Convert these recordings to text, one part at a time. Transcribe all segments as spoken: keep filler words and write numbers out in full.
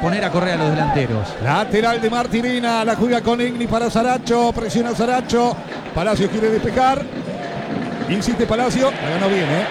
poner a correr a los delanteros. Lateral de Martirena, la juega con Egni para Saracho, presiona Saracho, Palacio quiere despejar, insiste Palacio, la ganó bien, ¿eh?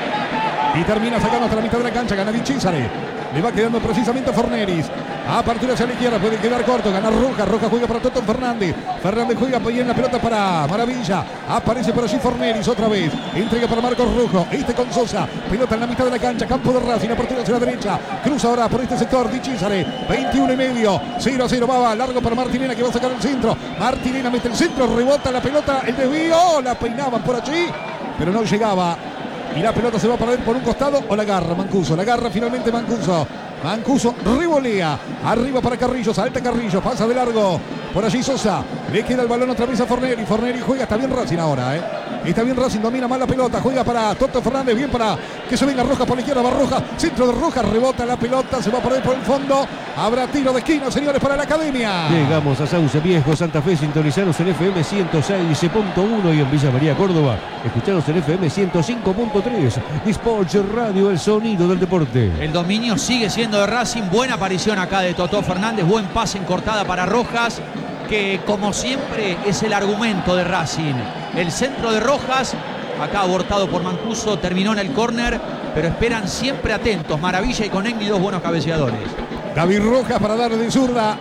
Y termina sacando hasta la mitad de la cancha, gana Di Cesare. Le va quedando precisamente a Forneris. Apertura hacia la izquierda, puede quedar corto, gana Rojas, Rojas juega para Toto Fernández. Fernández juega bien la pelota para Maravilla. Aparece por allí Forneris otra vez. Entrega para Marcos Rojo, este con Sosa. Pelota en la mitad de la cancha, campo de Racing, apertura hacia la derecha. Cruza ahora por este sector, Di Cesare, veintiuno y medio. cero a cero, va largo para Martirena que va a sacar el centro. Martirena mete el centro, rebota la pelota, el desvío, la peinaban por allí, pero no llegaba. Y la pelota se va a perder por un costado o la agarra Mancuso. La agarra finalmente Mancuso. Mancuso revolea. Arriba para Carrillo. Salta Carrillo. Pasa de largo. Por allí Sosa. Le queda el balón otra vez a Forneri. Forneri juega. Está bien Racing ahora, ¿eh? Está bien Racing. Domina mal la pelota. Juega para Toto Fernández. Bien para que se venga Rojas por la izquierda. Va Rojas. Centro de Rojas. Rebota la pelota. Se va a perder por el fondo. Habrá tiro de esquina, señores, para la Academia. Llegamos a Sauce Viejo, Santa Fe, sintonizaros en F M ciento seis punto uno y en Villa María, Córdoba, escucharos en F M ciento cinco punto tres. Sports Radio, el sonido del deporte. El dominio sigue siendo de Racing. Buena aparición acá de Totó Fernández. Buen pase en cortada para Rojas, que como siempre es el argumento de Racing. El centro de Rojas, acá abortado por Mancuso, terminó en el córner, pero esperan siempre atentos. Maravilla y Conegni, dos buenos cabeceadores. Gaby Rojas para darle de zurda.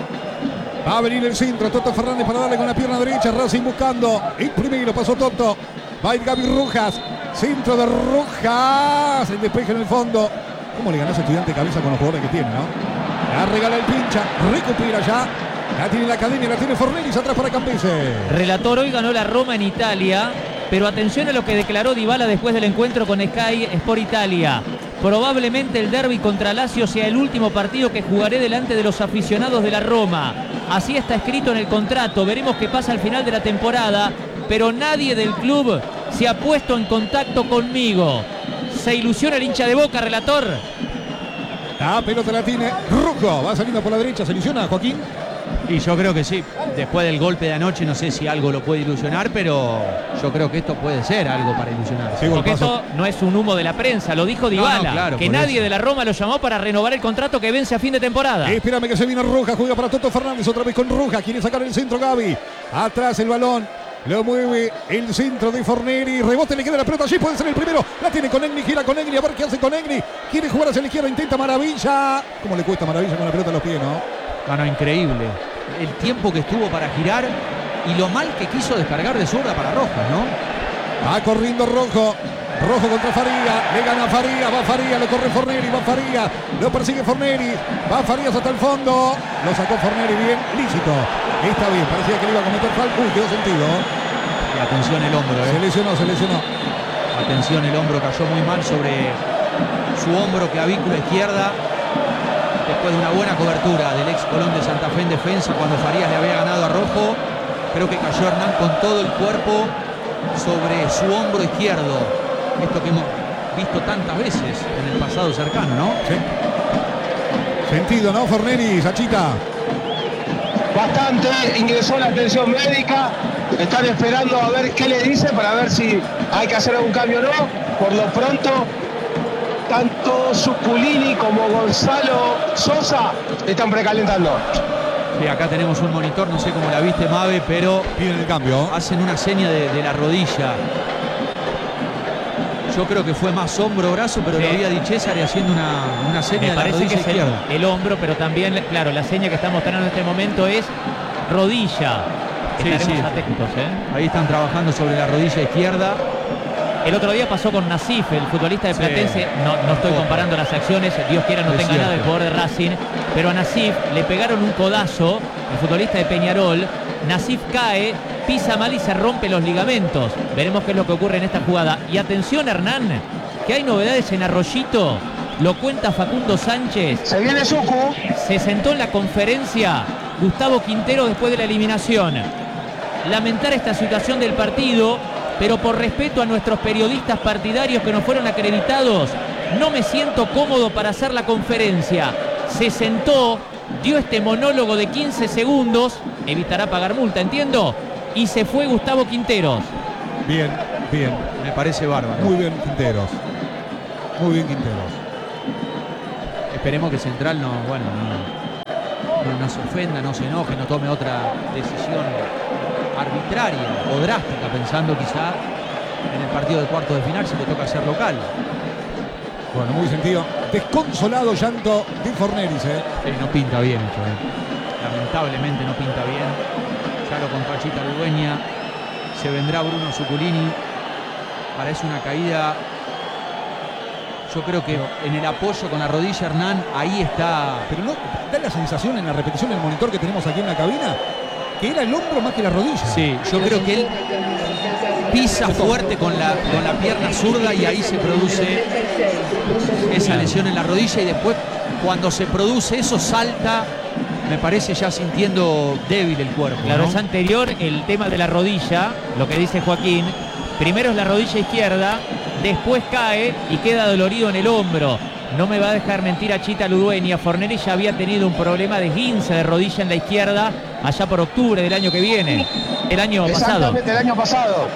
Va a venir el centro. Toto Fernández para darle con la pierna derecha. Racing buscando. El primero pasó Toto. Va a ir Gaby Rojas. Centro de Rojas. El despeje en el fondo. ¿Cómo le ganó ese Estudiante cabeza con los jugadores que tiene, no? La regala el pincha. Recupera ya. La tiene la Academia. La tiene Forneris atrás para Campese. Relator, hoy ganó la Roma en Italia. Pero atención a lo que declaró Dybala después del encuentro con Sky Sport Italia. Probablemente el derbi contra Lazio sea el último partido que jugaré delante de los aficionados de la Roma. Así está escrito en el contrato. Veremos qué pasa al final de la temporada. Pero nadie del club se ha puesto en contacto conmigo. Se ilusiona el hincha de Boca, relator. La pelota la tiene Rojo. Va saliendo por la derecha. ¿Se ilusiona, Joaquín? Y yo creo que sí. Después del golpe de anoche no sé si algo lo puede ilusionar, pero yo creo que esto puede ser algo para ilusionar. Sí, porque esto no es un humo de la prensa, lo dijo Dybala, no, no, claro, que nadie eso. de la Roma lo llamó para renovar el contrato que vence a fin de temporada. Espérame que se viene Rojas, juega para Toto Fernández, otra vez con Rojas, quiere sacar el centro Gaby. Atrás el balón, lo mueve el centro de Forneri, rebote, le queda la pelota allí, puede ser el primero, la tiene Conegni, gira Conegni, a ver qué hace Conegni, quiere jugar hacia la izquierda, intenta Maravilla. ¿Cómo le cuesta Maravilla con la pelota a los pies, no? No, no, increíble. El tiempo que estuvo para girar y lo mal que quiso descargar de zurda para Rojas, ¿no? Va corriendo Rojo. Rojo contra Faría. Le gana Faría. Va Faría. Lo corre Forneri. Va Faría. Lo persigue Forneri. Va Farías hasta el fondo. Lo sacó Forneri bien. Lícito. Está bien. Parecía que le iba a cometer falta. Uy, quedó sentido. Y atención el hombro, ¿eh? Se lesionó, se lesionó. Atención, el hombro cayó muy mal sobre su hombro, clavícula izquierda. Después de una buena cobertura del ex Colón de Santa Fe en defensa, cuando Farías le había ganado a Rojo, creo que cayó Hernán con todo el cuerpo sobre su hombro izquierdo. Esto que hemos visto tantas veces en el pasado cercano, ¿no? Sí. Sentido, ¿no, Forneri, Sachita? Bastante, ingresó la atención médica, están esperando a ver qué le dice para ver si hay que hacer algún cambio o no. Por lo pronto, tanto Zuculini como Gonzalo Sosa están precalentando. Sí, acá tenemos un monitor, no sé cómo la viste, Mabe, pero piden el cambio. Hacen una seña de, de la rodilla. Yo creo que fue más hombro-brazo, pero sí. Lo había Di Cesare haciendo una, una seña de la rodilla izquierda. El, el hombro, pero también, claro, la seña que está mostrando en este momento es rodilla. Sí, Estaremos sí. atentos, ¿eh? Ahí están trabajando sobre la rodilla izquierda. El otro día pasó con Nasif, el futbolista de Platense. Sí. No, no estoy comparando las acciones, Dios quiera no es tenga cierto. Nada el jugador de Racing. Pero a Nasif le pegaron un codazo, el futbolista de Peñarol. Nasif cae, pisa mal y se rompe los ligamentos. Veremos qué es lo que ocurre en esta jugada. Y atención, Hernán, que hay novedades en Arroyito. Lo cuenta Facundo Sánchez. Se viene Sucu. Se sentó en la conferencia Gustavo Quintero después de la eliminación. Lamentar esta situación del partido, pero por respeto a nuestros periodistas partidarios que nos fueron acreditados, no me siento cómodo para hacer la conferencia. Se sentó, dio este monólogo de quince segundos, evitará pagar multa, entiendo, y se fue Gustavo Quinteros. Bien, bien. Me parece bárbaro. Muy bien, Quinteros. Muy bien, Quinteros. Esperemos que Central no, bueno, no, no, no se ofenda, no se enoje, no tome otra decisión arbitraria o drástica, pensando quizá en el partido de cuarto de final si le toca ser local. Bueno, muy sentido. Desconsolado llanto de Forneris, ¿eh? Sí, no pinta bien esto, ¿eh? Lamentablemente no pinta bien. Ya lo contó Chita Ludueña. Se vendrá Bruno Zuculini. Parece una caída. Yo creo que en el apoyo con la rodilla, Hernán, ahí está. Pero no da la sensación en la repetición del monitor que tenemos aquí en la cabina que era el hombro más que la rodilla. Sí, yo creo que él pisa fuerte con la, con la pierna zurda y ahí se produce esa lesión en la rodilla, y después cuando se produce eso salta, me parece ya sintiendo débil el cuerpo. Claro, ¿no? es anterior el tema de la rodilla, lo que dice Joaquín. Primero es la rodilla izquierda, después cae y queda dolorido en el hombro. No me va a dejar mentir a Chita Ludueña. Forneri ya había tenido un problema de esguince de rodilla en la izquierda allá por octubre del año que viene, el año pasado. Exactamente, el año pasado.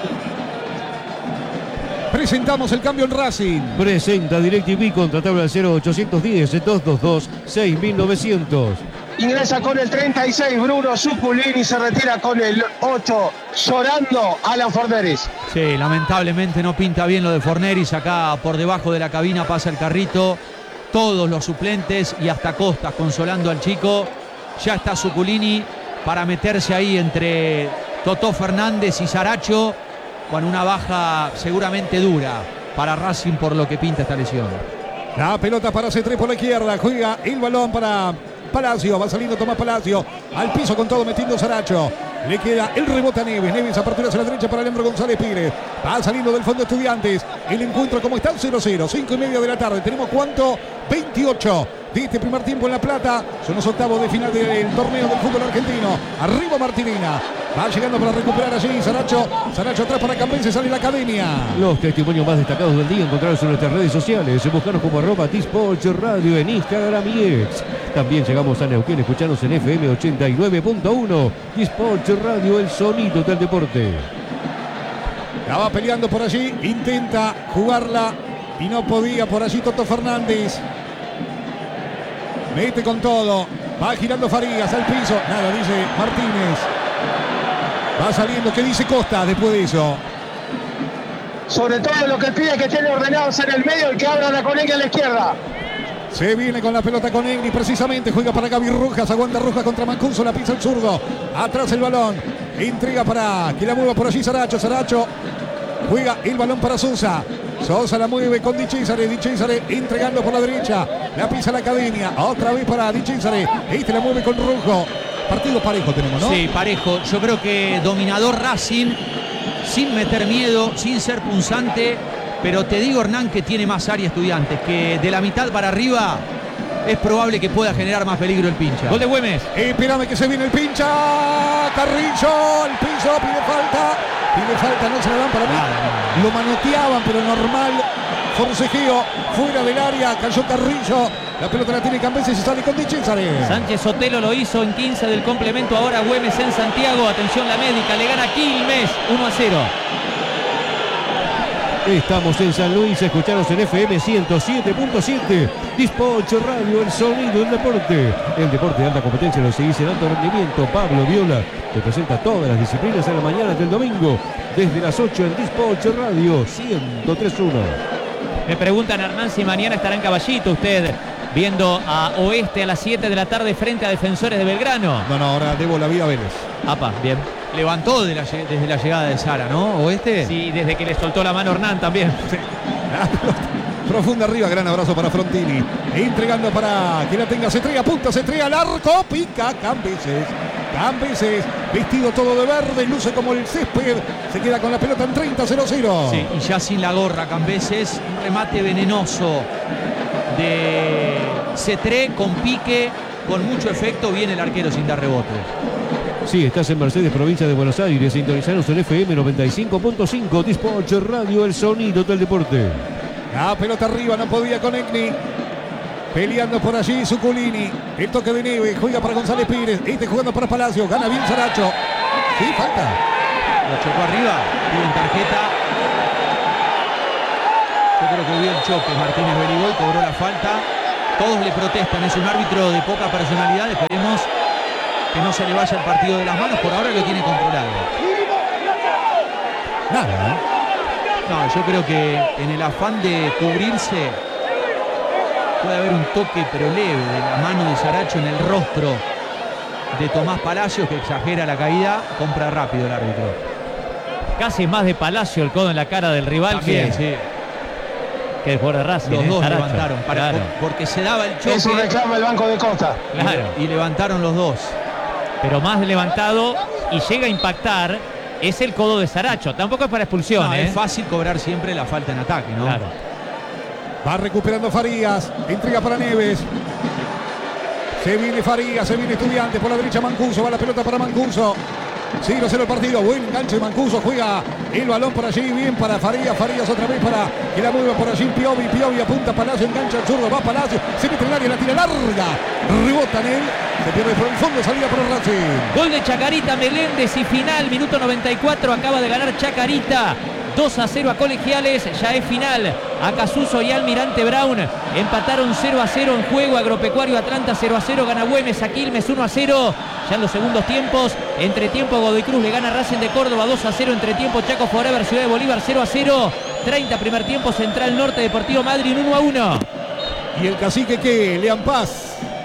Presentamos el cambio en Racing. Presenta DirecTV contra tabla cero ochocientos diez, dos dos dos, seis mil novecientos. Ingresa con el treinta y seis Bruno Zuculini, se retira con el ocho, llorando Alan Forneris. Sí, lamentablemente no pinta bien lo de Forneris. Acá por debajo de la cabina pasa el carrito. Todos los suplentes y hasta Costas consolando al chico. Ya está Zuculini para meterse ahí entre Totó Fernández y Saracho, con una baja seguramente dura para Racing por lo que pinta esta lesión. La pelota para C tres por la izquierda. Juega el balón para Palacio. Va saliendo Tomás Palacio. Al piso con todo, metiendo Saracho. Le queda el rebote a Neves. Neves apertura hacia la derecha para Leandro González Pires. Va saliendo del fondo Estudiantes. El encuentro como está, cero cero. cinco y media de la tarde. Tenemos cuánto? veintiocho de este primer tiempo en La Plata. Son los octavos de final del torneo del fútbol argentino. Arriba Martinina. Va llegando para recuperar allí Saracho. Saracho atrás para Campense. Sale la academia. Los testimonios más destacados del día encontrados en nuestras redes sociales. Buscaros como arroba Dispatch Radio en Instagram y X. También llegamos a Neuquén. Escuchanos en F M ochenta y nueve punto uno. Dispatch Radio, el sonido del deporte. La va peleando por allí. Intenta jugarla y no podía por allí Toto Fernández. Mete con todo. Va girando Farías al piso. Nada, dice Martínez. Va saliendo. ¿Qué dice Costa después de eso? Sobre todo lo que pide que tiene ordenados en el medio, el que abra la conecta a la izquierda. Se viene con la pelota con Egni, precisamente juega para Gaby Rojas, aguanta Rojas contra Mancuso, la pisa el zurdo, atrás el balón, intriga para que la mueva por allí Saracho, Saracho juega el balón para Sosa, Sosa la mueve con Di Cesare, Di Cesare entregando por la derecha, la pisa la academia, otra vez para Di Cesare, este la mueve con Rojo, partido parejo tenemos, ¿no? Sí, parejo, yo creo que dominador Racing, sin meter miedo, sin ser punzante. Pero te digo, Hernán, que tiene más área Estudiantes, que de la mitad para arriba es probable que pueda generar más peligro el pincha. Gol de Güemes. Espérame que se viene el pincha. Carrillo, el piso, pide falta. Pide falta, no se la dan para mí. Nada, Lo manoteaban, pero normal. Forcejeo, fuera del área, cayó Carrillo. La pelota la tiene Campense y se sale con Di Cesare. Sánchez Sotelo lo hizo en quince del complemento. Ahora Güemes en Santiago. Atención la médica, le gana Quilmes uno a cero. Estamos en San Luis, escucharos en F M ciento siete punto siete. Dispatch Radio, el sonido del deporte. El deporte de alta competencia lo seguís en alto rendimiento. Pablo Viola te presenta todas las disciplinas en la mañana del domingo. Desde las ocho en Dispatch Radio ciento tres punto uno. Me preguntan, Hernán, si mañana estará en Caballito usted viendo a Oeste a las siete de la tarde frente a Defensores de Belgrano. No, no, ahora debo la vida a Vélez. Apa, bien. Levantó de la, desde la llegada de Sara, ¿no? ¿Oeste? Sí, desde que le soltó la mano Hernán también. Sí. Profunda arriba, gran abrazo para Frontini. Entregando para que la tenga Cetrea, punta Cetrea al arco, pica Cambeses. Cambeses, vestido todo de verde, luce como el césped. Se queda con la pelota en treinta cero cero. Sí, y ya sin la gorra Cambeses, un remate venenoso de Cetré con pique, con mucho efecto, viene el arquero sin dar rebote. Sí, estás en Mercedes, provincia de Buenos Aires. Sintonizanos en F M noventa y cinco punto cinco. Dispatch Radio, el sonido del deporte. La pelota arriba, no podía con Egni. Peleando por allí Zuculini. El toque de Neves, juega para González Pires. Este jugando para Palacio, gana bien Saracho. Sí, falta. Lo chocó arriba, piden tarjeta. Yo creo que vio el choque Martínez Berigol, cobró la falta. todos le protestan, es un árbitro de poca personalidad, esperemos que no se le vaya el partido de las manos, por ahora lo tiene controlado. Nada, ¿eh? No, yo creo que en el afán de cubrirse puede haber un toque pero leve de la mano de Saracho en el rostro de Tomás Palacios, que exagera la caída, compra rápido el árbitro. Casi más de Palacio el codo en la cara del rival. También, que, sí. que el jugador de Racing. Los eh, dos Saracho. levantaron, para, Claro. por, porque se daba el choque. Eso reclama el Banco de Costa. Claro. Y, y levantaron los dos. Pero más levantado y llega a impactar es el codo de Saracho. Tampoco es para expulsión. No, ¿eh? es fácil cobrar siempre la falta en ataque, ¿no? Claro. Va recuperando Farías. Entrega para Neves. Se viene Farías, se viene Estudiantes. Por la derecha Mancuso. Va la pelota para Mancuso. cero cero el partido. Buen enganche de Mancuso. Juega el balón por allí. Bien para Farías. Farías otra vez para que la mueva por allí. Piovi. Piovi apunta Palacio. Engancha al zurdo. Va Palacio. Se mete en el área. La tira larga. Rebota en él. Se pierde por el fondo. Salida por el Racing. Gol de Chacarita Meléndez y final, minuto noventa y cuatro, acaba de ganar Chacarita. dos a cero a Colegiales, ya es final. Acasuso y Almirante Brown empataron cero a cero en juego. Agropecuario Atlanta cero a cero, gana Güemes a Quilmes uno a cero. Ya en los segundos tiempos, entre tiempo Godoy Cruz le gana Racing de Córdoba dos a cero. Entre tiempo Chaco Forever Ciudad de Bolívar cero a cero. treinta primer tiempo, Central Norte Deportivo Madrid uno a uno. Y el cacique que Lean Paz.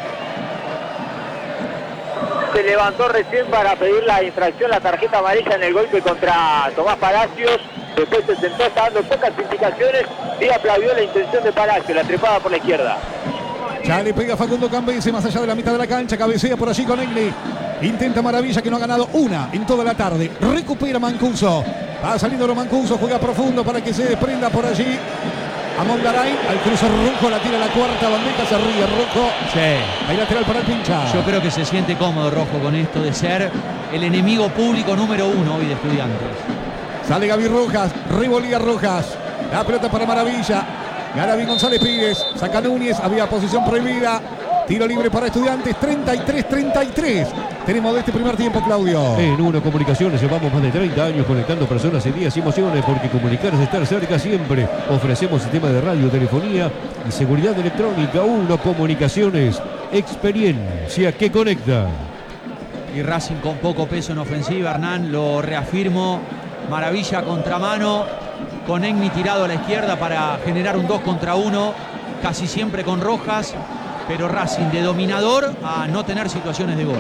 Se levantó recién para pedir la infracción, la tarjeta amarilla en el golpe contra Tomás Palacios. Después se sentó, está dando pocas indicaciones y aplaudió la intención de Palacios, la trepada por la izquierda. Ya le pega Facundo Cambese más allá de la mitad de la cancha. Cabecea por allí con Egli. Intenta Maravilla, que no ha ganado una en toda la tarde. Recupera Mancuso. Va saliendo lo Mancuso, juega profundo para que se desprenda por allí a Mondaray. Al cruce Rojo, la tira a la cuarta bandeja, se ríe Rojo. Sí. Hay lateral para el pincha. Yo creo que se siente cómodo Rojo con esto de ser el enemigo público número uno hoy de Estudiantes. Sale Gaby Rojas, revolía Rojas. La pelota para Maravilla. Gana bien González Pires. Saca Núñez, había posición prohibida. Tiro libre para Estudiantes, treinta y tres treinta y tres. Tenemos de este primer tiempo, Claudio. En Uno Comunicaciones llevamos más de treinta años conectando personas en días y emociones, porque comunicar es estar cerca siempre. Ofrecemos sistema de radio, telefonía y seguridad electrónica. Uno Comunicaciones, experiencia que conecta. Y Racing con poco peso en ofensiva, Hernán, lo reafirmo. Maravilla a contramano, con Egni tirado a la izquierda para generar un dos contra uno, casi siempre con Rojas, pero Racing de dominador a no tener situaciones de gol.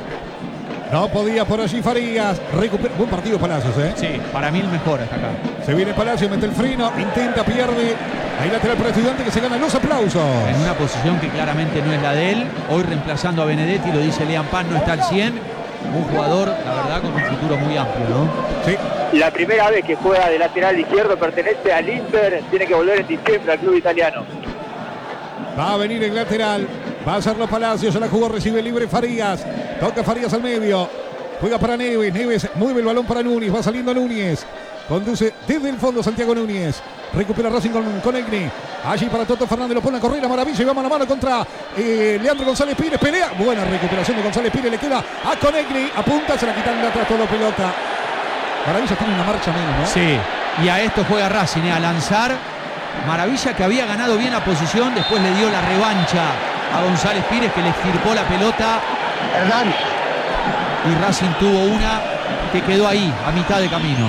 No podía por allí Farías. Recupera. Buen partido Palacios, ¿eh? Sí, para mí el mejor hasta acá. Se viene Palacios, mete el freno, intenta, pierde. Ahí lateral para Estudiante, que se gana los aplausos. En una posición que claramente no es la de él. Hoy reemplazando a Benedetti, lo dice Lean Paz, no está al cien. Un jugador, la verdad, con un futuro muy amplio, ¿no? Sí. La primera vez que juega de lateral izquierdo, pertenece al Inter, tiene que volver en diciembre al club italiano. Va a venir el lateral. Va a hacerlo Palacios. Ya la jugó, recibe libre Farías. Toca Farías al medio. Juega para Neves. Neves mueve el balón para Núñez. Va saliendo Núñez. Conduce desde el fondo Santiago Núñez. Recupera Racing con, con Egni. Allí para Toto Fernández. Lo pone a correr a Maravilla. Y vamos a la mano contra eh, Leandro González Pires. Pelea. Buena recuperación de González Pires. Le queda a Conegni. Apunta. Se la quitan de atrás todo pelota. Maravilla tiene una marcha menos, ¿no? Sí. Y a esto juega Racing, ¿eh? A lanzar. Maravilla, que había ganado bien la posición. Después le dio la revancha a González Pires, que le estirpó la pelota. Hernán, Y Racing tuvo una que quedó ahí, a mitad de camino.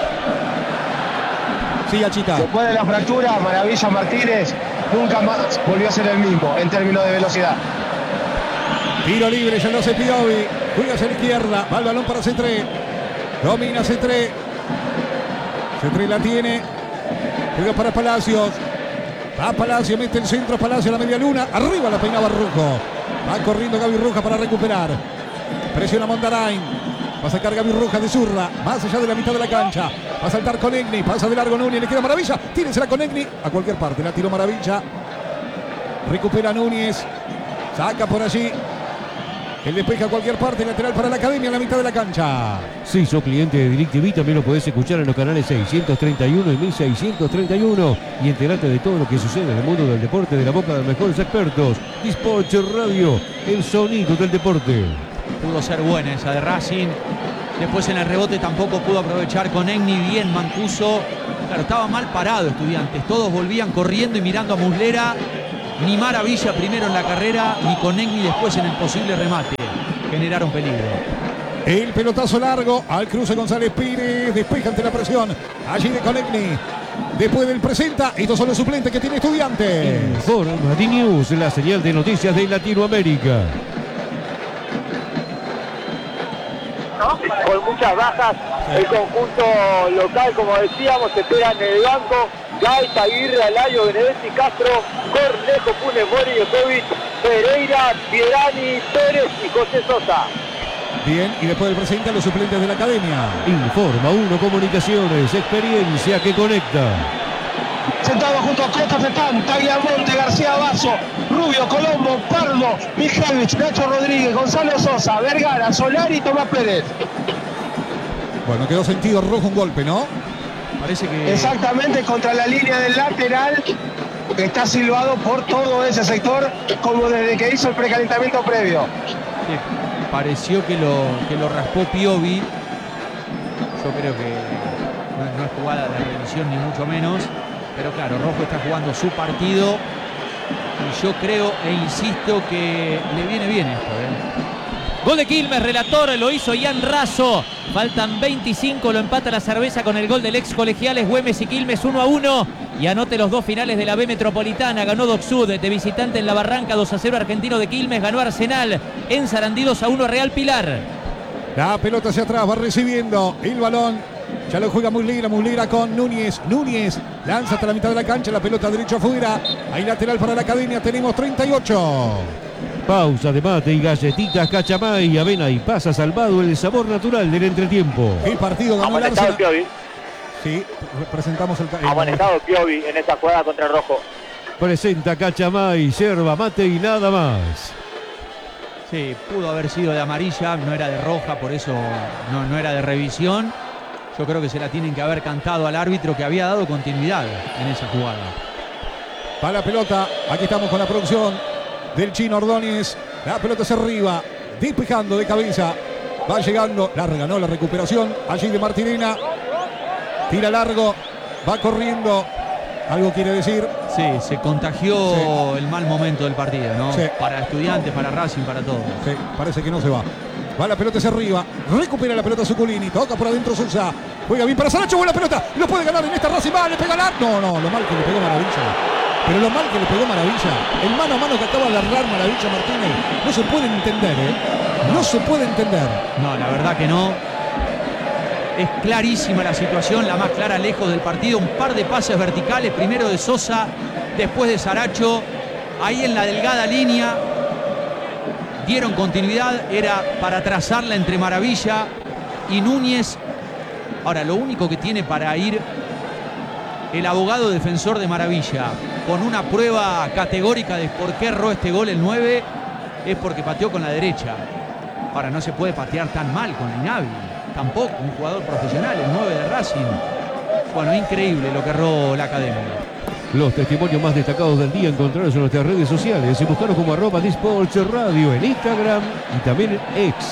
Sí, Achita. después de la fractura, Maravilla Martínez nunca más volvió a ser el mismo en términos de velocidad. Tiro libre, ya no se Piovi. Juega hacia la izquierda. Va el balón para Cetré. Domina Cetré. Cetré la tiene. Juega para Palacios. Va Palacios, mete el centro. Palacios a la media luna. Arriba la peinaba Rojo. Va corriendo Gaby Rojas para recuperar. Presiona Mondarain. Va a sacar Gaby Rojas de zurda. Más allá de la mitad de la cancha. Va a saltar con Egni. Pasa de largo Núñez. Le queda Maravilla. Tírensela con Egni. A cualquier parte. La tiró Maravilla. Recupera Núñez. Saca por allí. El despeja a cualquier parte, lateral para la Academia en la mitad de la cancha. Si sos cliente de DirecTV, también lo podés escuchar en los canales seiscientos treinta y uno y mil seiscientos treinta y uno y enterarte de todo lo que sucede en el mundo del deporte de la boca de los mejores expertos. Dispatch Radio, el sonido del deporte. Pudo ser buena esa de Racing. Después en el rebote tampoco pudo aprovechar con Egni. Bien Mancuso. Claro, estaba mal parado Estudiantes. Todos volvían corriendo y mirando a Muslera. ni Maravilla primero en la carrera, ni Konechny después en el posible remate. Generaron peligro. El pelotazo largo al cruce González Pires. Despeja ante la presión. Allí de Konechny. Después del presenta. Estos son los suplentes que tiene Estudiantes. Informa D-News, la señal de noticias de Latinoamérica. Con muchas bajas, el conjunto local, como decíamos, se espera en el banco. Gaita, Aguirre, Alayo, Benedetti, Castro, Cornejo, Funes Mori, Jokovic, Pereira, Pierani, Pérez y José Sosa. Bien, y después del presenta los suplentes de la academia. Informa uno Comunicaciones, experiencia que conecta. Sentado junto a Costa Fetán, Tagliamonte, García Basso, Rubio, Colombo, Pardo, Mijailovic, Nacho Rodríguez, Gonzalo Sosa, Vergara, Solari y Tomás Pérez. Bueno, quedó sentido rojo un golpe, ¿no? Parece que... Exactamente, contra la línea del lateral. Está silbado por todo ese sector, como desde que hizo el precalentamiento previo. Sí, pareció que lo, que lo raspó Piovi. Yo creo que no, no es jugada de revisión ni mucho menos. Pero claro, Rojo está jugando su partido. Y yo creo e insisto que le viene bien esto, ¿eh? Gol de Quilmes, relator, lo hizo Ian Razo. Faltan veinticinco, lo empata la Cerveza con el gol del ex colegiales Güemes y Quilmes uno a uno. Y anote los dos finales de la B Metropolitana. Ganó Docsud de visitante en La Barranca, dos a cero Argentino de Quilmes. Ganó Arsenal en Sarandí dos a uno Real Pilar. La pelota hacia atrás, va recibiendo el balón. Ya lo juega Muslera, Muslera con Núñez. Núñez lanza hasta la mitad de la cancha, la pelota derecha afuera. Hay lateral para la academia, tenemos treinta y ocho. Pausa de mate y galletitas Cachamay, avena y pasa salvado el sabor natural del entretiempo. El partido ganó el Amonestado Arsenal. Piovi. Sí, presentamos el... el Amonestado Piovi en esta jugada contra el Rojo. Presenta Cachamay, yerba mate y nada más. Sí, pudo haber sido de amarilla, no era de roja, por eso no, no era de revisión. Yo creo que se la tienen que haber cantado al árbitro, que había dado continuidad en esa jugada. Para la pelota, aquí estamos con la producción del Chino Ordóñez. La pelota hacia arriba, despejando de cabeza. Va llegando, larga, ¿no? La recuperación allí de Martirena. Tira largo, va corriendo. ¿Algo quiere decir? Sí, se contagió sí. el mal momento del partido, ¿no? Sí. Para Estudiantes, para Racing, para todos. Sí, parece que no se va. Va la pelota hacia arriba, recupera la pelota Zuculini, toca por adentro Sousa, juega bien para Saracho, buena pelota, lo puede ganar en esta Racing, va, le pega al arco. No, no, lo mal que le pegó Maravilla. Pero lo mal que le pegó Maravilla, el mano a mano que acaba de agarrar Maravilla Martínez, no se puede entender, ¿eh? No se puede entender. No, la verdad que no. Es clarísima la situación, la más clara lejos del partido. Un par de pases verticales, primero de Sosa, después de Saracho, ahí en la delgada línea. Dieron continuidad, era para trazarla entre Maravilla y Núñez. Ahora, lo único que tiene para ir el abogado defensor de Maravilla con una prueba categórica de por qué erró este gol el nueve es porque pateó con la derecha. Ahora, no se puede patear tan mal con Inhábil, tampoco, un jugador profesional, el nueve de Racing. Bueno, increíble lo que erró la academia. Los testimonios más destacados del día encontrarlos en nuestras redes sociales y buscaros como arroba Disports Radio en Instagram y también en X.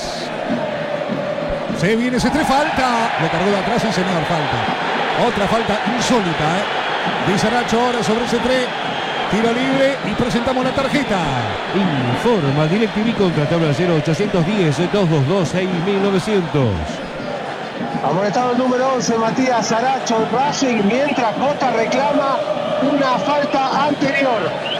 Se viene ese tres, falta. Lo cargó de atrás, sí señor, falta. Otra falta insólita, ¿eh? De Saracho ahora sobre ese tres. Tiro libre y presentamos la tarjeta. Informa DirecTV contra tabla cero ochocientos diez, doscientos veintidós, seis mil novecientos. Amonestado el número once, Matías Saracho, Racing, mientras Costa reclama una falta anterior.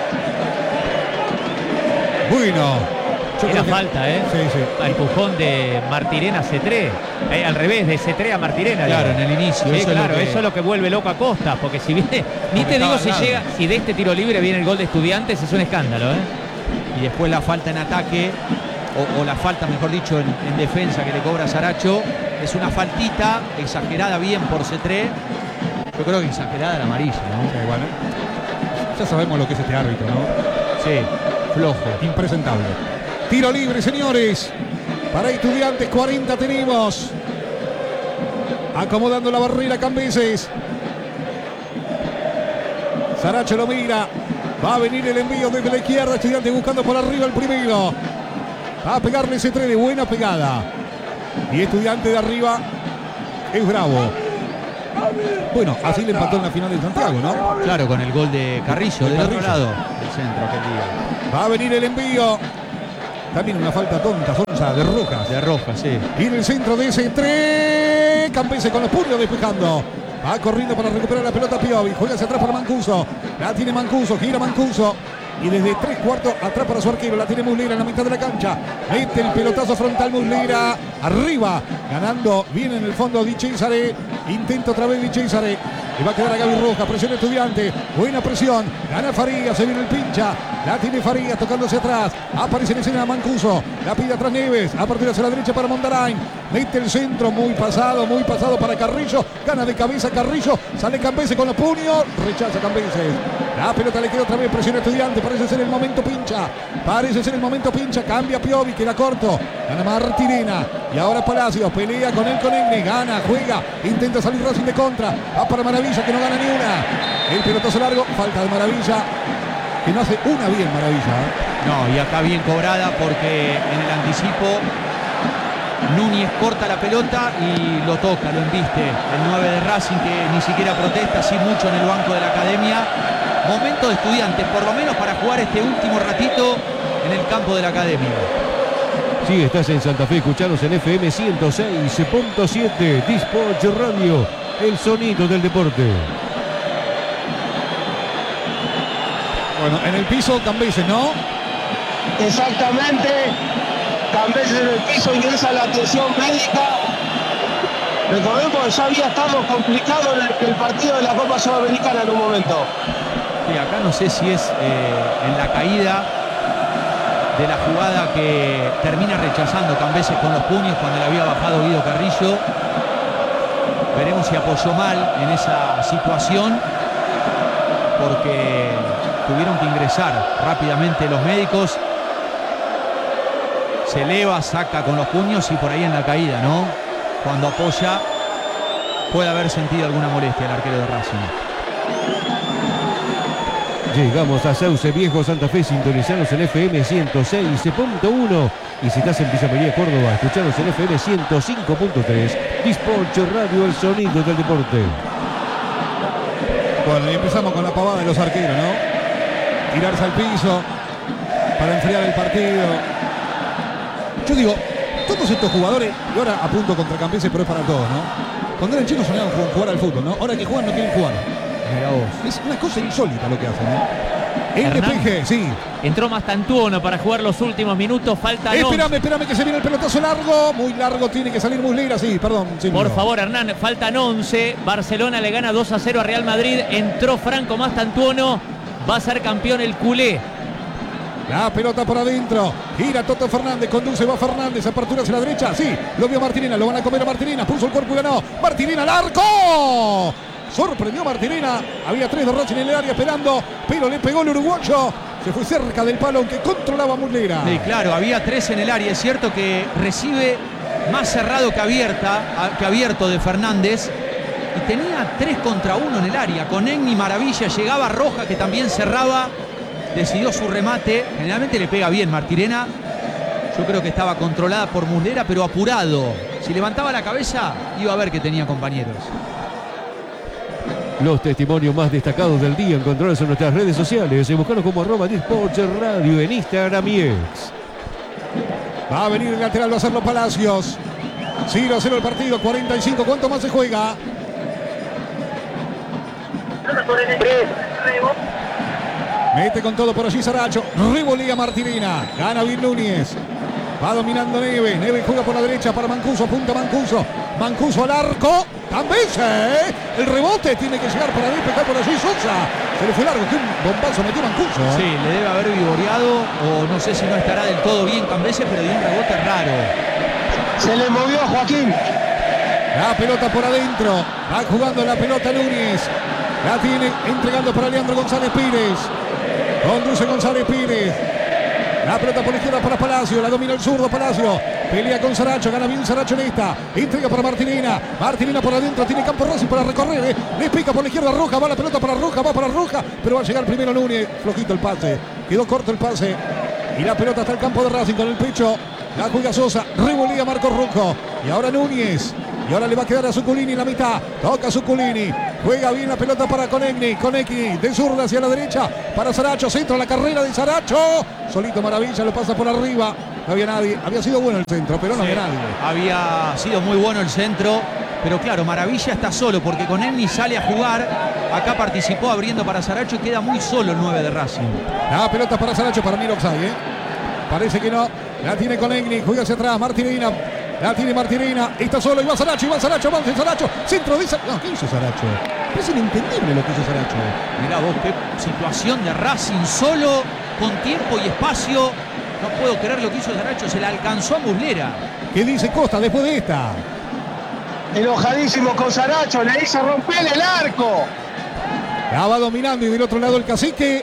Bueno. Era falta, ¿eh? Sí, sí. Empujón de Martirena a Cetré. Eh, al revés, de Cetré a Martirena. Claro, digo. en el inicio. Sí, eso claro, es lo que... eso es lo que vuelve loco a Costa. Porque si viene, ni te digo si llega, si de este tiro libre viene el gol de Estudiantes, es un escándalo, ¿eh? Y después la falta en ataque, o, o la falta, mejor dicho, en, en defensa que le cobra Saracho, es una faltita exagerada bien por Cetré. Yo creo que exagerada la amarilla, ¿no? Sí, bueno. Ya sabemos lo que es este árbitro, ¿no? Sí, flojo. Impresentable. Tiro libre, señores. Para Estudiantes, cuarenta tenemos. Acomodando la barrera Cambeses. Saracho lo mira. Va a venir el envío desde la izquierda. Estudiantes buscando por arriba el primero. Va a pegarle ese tren de buena pegada. Y Estudiante de arriba es bravo. Bueno, así le empató en la final de Santiago, ¿no? Claro, con el gol de Carrillo, De del otro Carrillo. lado. El centro, aquel día. Va a venir el envío. También una falta tonta, Sonsa, de Rojas. De Rojas, sí. Viene el centro de ese tres. Campese con los puños despejando. Va corriendo para recuperar la pelota Piovi. Juega hacia atrás para Mancuso. La tiene Mancuso, gira Mancuso. Y desde tres cuartos atrás para su arquero. La tiene Muslera en la mitad de la cancha. Mete el pelotazo frontal Muslera. Arriba. Ganando. Viene en el fondo Di Cesare. Intenta otra vez Di Cesare. Le va a quedar a Gaby Rojas. Presión Estudiante. Buena presión. Gana Farías. Se viene el pincha. La tiene Farías tocándose atrás. Aparece en escena Mancuso. La pide atrás Neves. Apertura hacia la derecha para Mondarain. Mete el centro. Muy pasado. Muy pasado para Carrillo. Gana de cabeza Carrillo. Sale Campese con los puños. Rechaza Campese. La pelota le queda otra vez. Presión Estudiante. Parece ser el momento pincha. Parece ser el momento pincha. Cambia Piovi. Queda corto. Gana Martirena. Y ahora Palacios. Pelea con él con Enne. Gana. Juega. Intenta salir Racing de contra. Va para Maravilla que no gana ni una. El pelotazo largo. Falta de Maravilla. Que no hace una bien Maravilla. ¿eh? No, y acá bien cobrada porque en el anticipo Núñez corta la pelota y lo toca, lo embiste. El nueve de Racing que ni siquiera protesta, sí mucho en el banco de la academia. Momento de Estudiantes, por lo menos para jugar este último ratito en el campo de la academia. Sí, estás en Santa Fe, escuchanos en F M ciento seis punto siete, Dispatch Radio, el sonido del deporte. Bueno, en el piso Campese, ¿no? Exactamente. Campese en el piso, ingresa la atención médica. Recordemos que ya había estado complicado en el, el partido de la Copa Sudamericana en un momento. Sí, acá no sé si es eh, en la caída de la jugada que termina rechazando Cambeses con los puños cuando le había bajado Guido Carrillo. Veremos si apoyó mal en esa situación porque tuvieron que ingresar rápidamente los médicos. Se eleva, saca con los puños y por ahí en la caída, ¿no? Cuando apoya puede haber sentido alguna molestia el arquero de Racing. Llegamos a Sauce Viejo, Santa Fe, sintonizanos en F M ciento seis punto uno. Y si estás en Villa María, Córdoba, escuchanos en F M ciento cinco punto tres. Dispatch Radio, el sonido del deporte. Bueno, y empezamos con la pavada de los arqueros, ¿no? Tirarse al piso para enfriar el partido. Yo digo, todos estos jugadores, y ahora apunto contra Campese, pero es para todos, ¿no? Cuando eran chicos soñaban con jugar al fútbol, ¿no? Ahora que juegan no quieren jugar. Mirá vos. Es una cosa insólita lo que hacen, ¿eh? El Hernán. despeje, sí. Entró Mastantuono para jugar los últimos minutos. Falta no. Espérame, espérame que se viene el pelotazo largo. Muy largo, tiene que salir Muslera, sí, perdón. Silvio. Por favor, Hernán, faltan once. Barcelona le gana dos a cero a Real Madrid. Entró Franco Mastantuono. Va a ser campeón el culé. La pelota por adentro. Gira Toto Fernández. Conduce, va Fernández. Apertura hacia la derecha. Sí, lo vio Martirena. Lo van a comer a Martirena. Puso el cuerpo y ganó. Martirena al arco. Sorprendió Martirena. Había tres de Racing en el área esperando. Pero le pegó el uruguayo. Se fue cerca del palo aunque controlaba Muslera. Sí, claro, había tres en el área. Es cierto que recibe más cerrado que, abierta, que abierto de Fernández. Y tenía tres contra uno en el área. Con Enne Maravilla llegaba Roja que también cerraba. Decidió su remate. Generalmente le pega bien Martirena. Yo creo que estaba controlada por Muslera, pero apurado. Si levantaba la cabeza, iba a ver que tenía compañeros. Los testimonios más destacados del día encontrarlos en nuestras redes sociales. Buscanos como arroba Dispatch Radio en Instagram y X. Va a venir el lateral, va a hacerlo Palacios. cero a cero el partido, cuarenta y cinco. ¿Cuánto más se juega? Mete con todo por allí Saracho. Revolea Martirena. Gana bien Núñez. Va dominando Neves. Neves juega por la derecha para Mancuso. Apunta Mancuso. Mancuso al arco. Campese. El rebote tiene que llegar para despejar por allí Sosa. Se le fue largo. Que un bombazo metió Mancuso. ¿eh? Sí, le debe haber vivoreado. O no sé si no estará del todo bien Campese, pero dio un rebote raro. Se le movió a Joaquín. La pelota por adentro. Va jugando la pelota Núñez. La tiene entregando para Leandro González Pires. Conduce González Pires. La pelota por la izquierda para Palacio. La domina el zurdo Palacio. Pelea con Saracho. Gana bien Saracho en esta. Entrega para Martirena. Martirena por adentro. Tiene campo Racing para recorrer. ¿eh? Le pica por la izquierda Roja. Va la pelota para Roja. Va para Roja. Pero va a llegar primero Núñez. Flojito el pase. Quedó corto el pase. Y la pelota hasta el campo de Racing con el pecho. La juega Sosa. Revolía Marcos Rojo. Y ahora Núñez. Y ahora le va a quedar a Zuculini en la mitad. Toca Zuculini. Juega bien la pelota para Konechny. Konechny de zurda hacia la derecha para Saracho. Centro, la carrera de Saracho. Solito Maravilla, lo pasa por arriba. No había nadie. Había sido bueno el centro, pero no Sí, había nadie. había sido muy bueno el centro. Pero claro, Maravilla está solo porque Konechny sale a jugar. Acá participó abriendo para Saracho y queda muy solo el nueve de Racing. La pelota para Saracho, para mí Oxay, ¿eh? Parece que no. La tiene Konechny. Juega hacia atrás. Martirina. La tiene Martirina, está solo, y va Saracho, y va Saracho, va Saracho, centro de Saracho. No, ¿qué hizo Saracho? Es inentendible lo que hizo Saracho. Mirá vos, qué situación de Racing solo, con tiempo y espacio. No puedo creer lo que hizo Saracho, se la alcanzó a Muslera. ¿Qué dice Costa después de esta? Enojadísimo con Saracho, le hizo romper el arco. La va dominando y del otro lado el Cacique.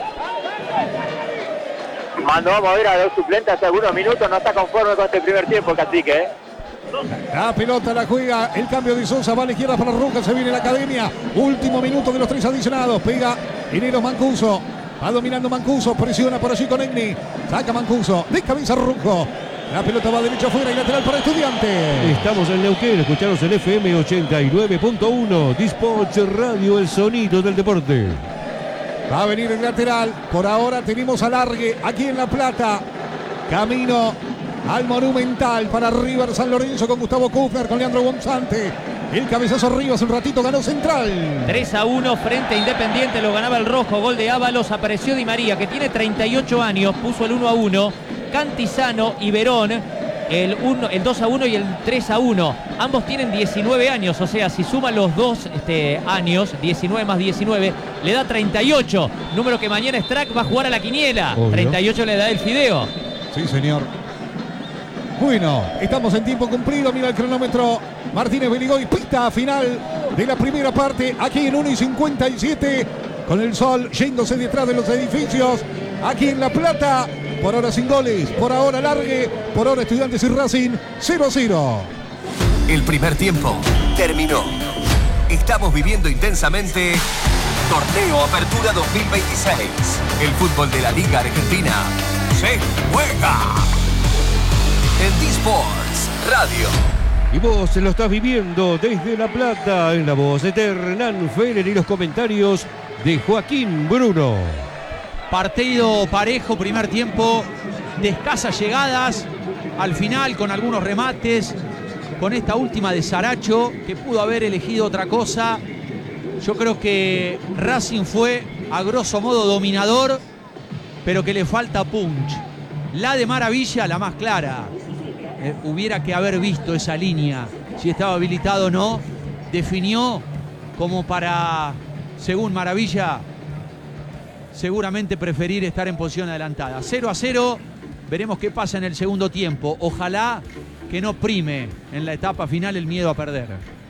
Mandó a mover a los suplentes hace algunos minutos, no está conforme con este primer tiempo el Cacique, ¿eh? La pelota la juega, el cambio de Sosa, va a la izquierda para Roca, se viene la academia. Último minuto de los tres adicionados, pega Enero Mancuso. Va dominando Mancuso, presiona por allí Konechny. Saca Mancuso, de cabeza Rujo. La pelota va derecha afuera y lateral para Estudiantes. Estamos en Neuquén, escucharos en F M ochenta y nueve punto uno. Dispatch Radio, el sonido del deporte. Va a venir el lateral. Por ahora tenemos alargue aquí en La Plata. Camino al Monumental para River San Lorenzo con Gustavo Kufner, con Leandro Gonzante. El cabezazo arriba, hace un ratito ganó Central. tres a uno frente a Independiente, lo ganaba el rojo, gol de Ábalos, apareció Di María, que tiene treinta y ocho años, puso el uno a uno. Cantizano y Verón, el, uno, el dos a uno y el tres a uno. Ambos tienen diecinueve años, o sea, si suman los dos este, años, diecinueve más diecinueve, le da treinta y ocho. Número que mañana Strack va a jugar a la quiniela. Obvio. treinta y ocho le da el Fideo. Sí, señor. Bueno, estamos en tiempo cumplido. Mira el cronómetro. Martínez Beligoy, pista final de la primera parte. Aquí en uno y cincuenta y siete. Con el sol yéndose detrás de los edificios. Aquí en La Plata. Por ahora sin goles. Por ahora largue. Por ahora Estudiantes y Racing cero a cero. El primer tiempo terminó. Estamos viviendo intensamente Torneo Apertura dos mil veintiséis. El fútbol de la Liga Argentina se juega en D-Sports Radio. Y vos se lo estás viviendo desde La Plata en la voz de Hernán Feller y los comentarios de Joaquín Bruno. Partido parejo, primer tiempo, de escasas llegadas, al final con algunos remates, con esta última de Saracho, que pudo haber elegido otra cosa. Yo creo que Racing fue a grosso modo dominador, pero que le falta punch. La de Maravilla, la más clara. Eh, hubiera que haber visto esa línea, si estaba habilitado o no. Definió como para, según Maravilla, seguramente preferir estar en posición adelantada. cero a cero, veremos qué pasa en el segundo tiempo. Ojalá que no prime en la etapa final el miedo a perder.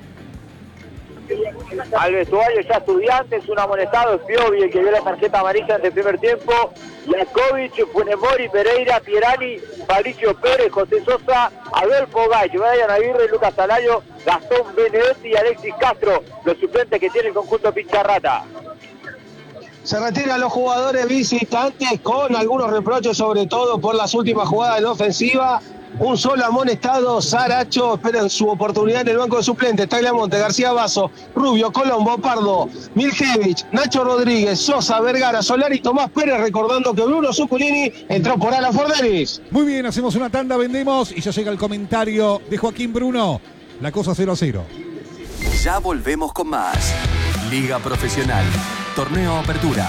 Al vestuario ya Estudiantes, un amonestado, Piovi, el que vio la tarjeta amarilla en el primer tiempo. Jakovic, Funemori, Pereira, Pierani, Fabricio Pérez, José Sosa, Adolfo Gallo, Brian Aguirre, Lucas Talayo, Gastón Benedetti y Alexis Castro, los suplentes que tiene el conjunto Pincharrata. Se retiran los jugadores visitantes con algunos reproches, sobre todo por las últimas jugadas en ofensiva. Un solo amonestado, Saracho espera en su oportunidad en el banco de suplentes. Tagliamonte, García Basso, Rubio, Colombo, Pardo, Milkevich, Nacho Rodríguez, Sosa, Vergara, Solari, Tomás Pérez, recordando que Bruno Zuculini entró por Ala Fordelis. Muy bien, hacemos una tanda, vendemos y ya llega el comentario de Joaquín Bruno. La cosa cero a cero. Ya volvemos con más. Liga Profesional. Torneo Apertura.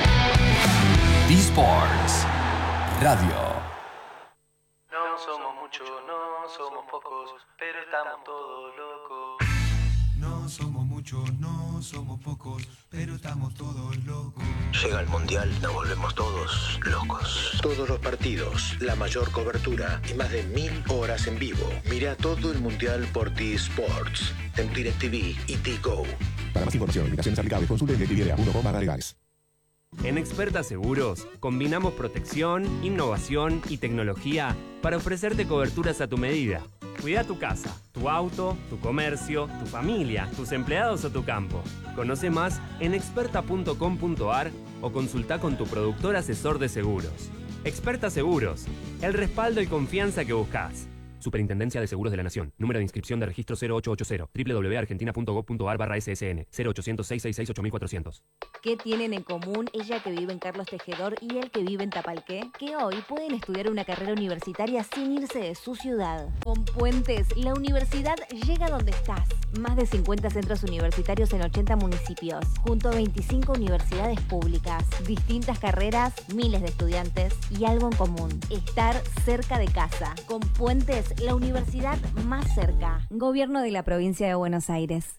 D-Sports Radio. No somos muchos, no somos pocos, pero estamos todos locos. No somos muchos, no somos pocos, pero estamos todos locos. Llega el Mundial, nos volvemos todos locos. Todos los partidos, la mayor cobertura y más de mil horas en vivo. Mira todo el Mundial por T-Sports, en DirecTV y T-Go. Para más información, limitaciones aplicables, consulte en directv punto com barra legales. En Experta Seguros combinamos protección, innovación y tecnología para ofrecerte coberturas a tu medida. Cuida tu casa, tu auto, tu comercio, tu familia, tus empleados o tu campo. Conoce más en experta punto com punto a r o consulta con tu productor asesor de seguros. Experta Seguros, el respaldo y confianza que buscas. Superintendencia de Seguros de la Nación. Número de inscripción de registro cero ocho ocho cero. doble u doble u doble u punto argentina punto gov punto ar barra S S N. cero ochocientos, seiscientos sesenta y seis, ocho mil cuatrocientos. ¿Qué tienen en común ella que vive en Carlos Tejedor y él que vive en Tapalqué? Que hoy pueden estudiar una carrera universitaria sin irse de su ciudad. Con Puentes, la universidad llega donde estás. Más de cincuenta centros universitarios en ochenta municipios, junto a veinticinco universidades públicas, distintas carreras, miles de estudiantes y algo en común: estar cerca de casa. Con Puentes, la universidad más cerca. Gobierno de la provincia de Buenos Aires.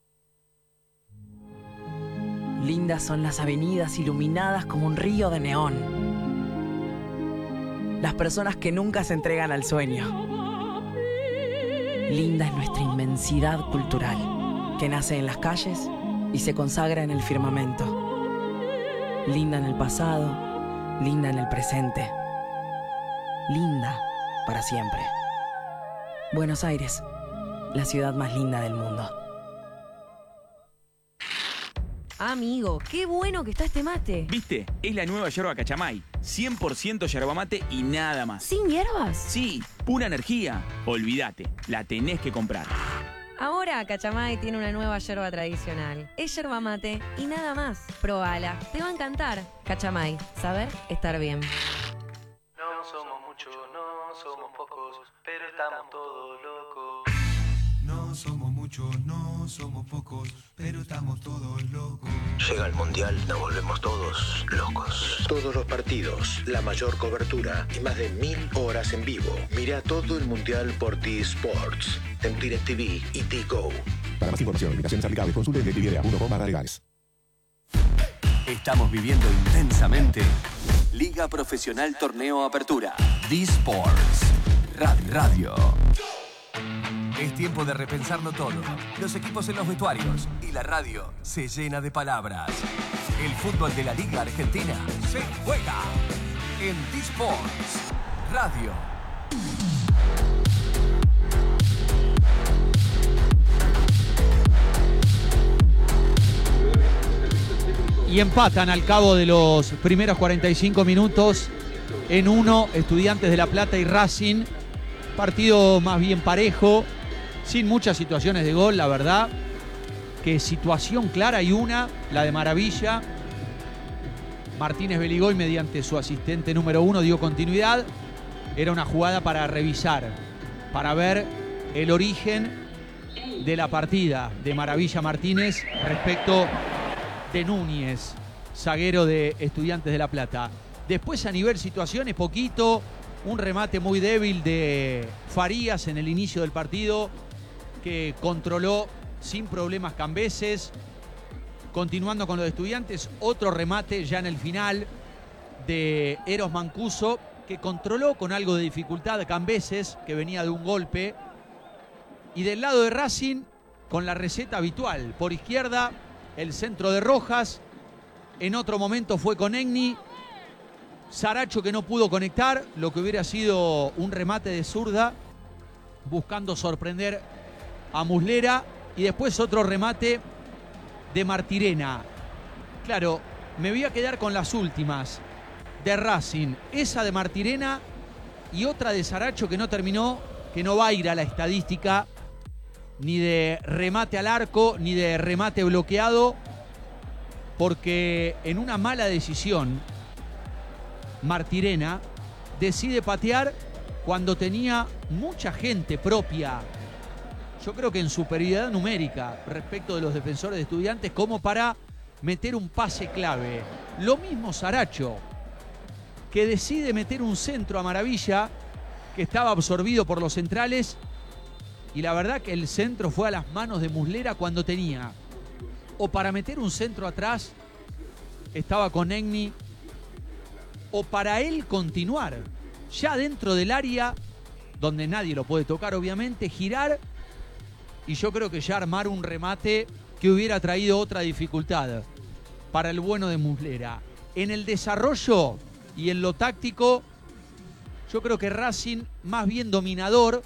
Lindas son las avenidas iluminadas como un río de neón. Las personas que nunca se entregan al sueño. Linda es nuestra inmensidad cultural, que nace en las calles y se consagra en el firmamento. Linda en el pasado, linda en el presente. Linda para siempre. Buenos Aires, la ciudad más linda del mundo. Amigo, qué bueno que está este mate. ¿Viste? Es la nueva yerba Cachamay. cien por ciento yerba mate y nada más. ¿Sin hierbas? Sí, pura energía. Olvídate, la tenés que comprar. Ahora Cachamay tiene una nueva yerba tradicional. Es yerba mate y nada más. Probala, te va a encantar. Cachamay, saber estar bien. No somos muchos, no somos pocos, pero estamos todos locos. No somos muchos, no somos pocos, pero estamos todos locos. Llega el Mundial, nos volvemos todos locos. Todos los partidos, la mayor cobertura y más de mil horas en vivo. Mira todo el Mundial por T-Sports, en DirecTV y T-Go. Para más información e invitaciones aplicables, consulte en directv punto com barra legales. Estamos viviendo intensamente Liga Profesional Torneo Apertura. D-Sports Radio. Es tiempo de repensarlo todo. Los equipos en los vestuarios y la radio se llena de palabras. El fútbol de la Liga Argentina se juega en D-Sports Radio. Y empatan al cabo de los primeros cuarenta y cinco minutos en uno Estudiantes de La Plata y Racing. Partido más bien parejo, sin muchas situaciones de gol, la verdad. Que situación clara hay una, la de Maravilla. Martínez Beligoy, mediante su asistente número uno, dio continuidad. Era una jugada para revisar, para ver el origen de la partida de Maravilla Martínez respecto de Núñez, zaguero de Estudiantes de La Plata. Después, a nivel situaciones, poquito, un remate muy débil de Farías en el inicio del partido, que controló sin problemas Cambeses. Continuando con los de Estudiantes, otro remate ya en el final de Eros Mancuso, que controló con algo de dificultad Cambeses, que venía de un golpe. Y del lado de Racing, con la receta habitual, por izquierda, el centro de Rojas. En otro momento fue con Egni. Saracho, que no pudo conectar, lo que hubiera sido un remate de zurda, buscando sorprender a Muslera. Y después otro remate de Martirena. Claro, me voy a quedar con las últimas de Racing. Esa de Martirena y otra de Saracho, que no terminó, que no va a ir a la estadística ni de remate al arco, ni de remate bloqueado, porque en una mala decisión, Martirena decide patear cuando tenía mucha gente propia, yo creo que en superioridad numérica respecto de los defensores de Estudiantes, como para meter un pase clave. Lo mismo Saracho, que decide meter un centro a Maravilla, que estaba absorbido por los centrales, y la verdad que el centro fue a las manos de Muslera cuando tenía, o para meter un centro atrás, estaba con Egni, o para él continuar, ya dentro del área, donde nadie lo puede tocar obviamente, girar, y yo creo que ya armar un remate que hubiera traído otra dificultad para el bueno de Muslera. En el desarrollo y en lo táctico, yo creo que Racing más bien dominador,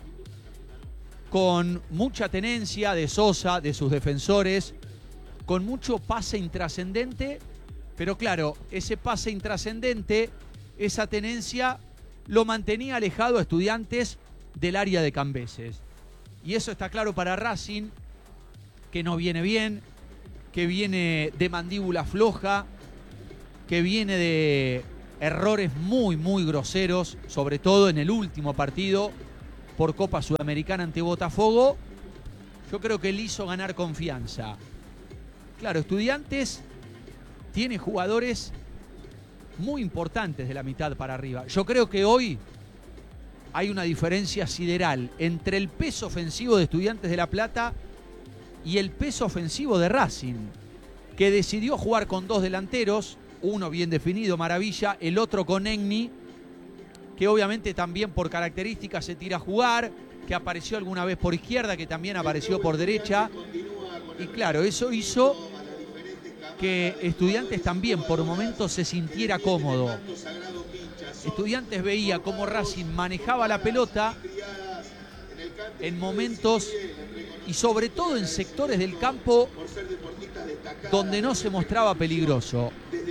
con mucha tenencia de Sosa, de sus defensores, con mucho pase intrascendente, pero claro, ese pase intrascendente, esa tenencia, lo mantenía alejado a Estudiantes del área de Cambeses. Y eso está claro para Racing, que no viene bien, que viene de mandíbula floja, que viene de errores muy, muy groseros, sobre todo en el último partido por Copa Sudamericana ante Botafogo. Yo creo que él hizo ganar confianza. Claro, Estudiantes tiene jugadores muy importantes de la mitad para arriba. Yo creo que hoy hay una diferencia sideral entre el peso ofensivo de Estudiantes de La Plata y el peso ofensivo de Racing, que decidió jugar con dos delanteros, uno bien definido, Maravilla, el otro con Egni, que obviamente también por características se tira a jugar, que apareció alguna vez por izquierda, que también apareció por derecha. Y claro, eso hizo que Estudiantes también por momentos se sintiera cómodo. Estudiantes veía cómo Racing manejaba la pelota en momentos y sobre todo en sectores del campo donde no se mostraba peligroso.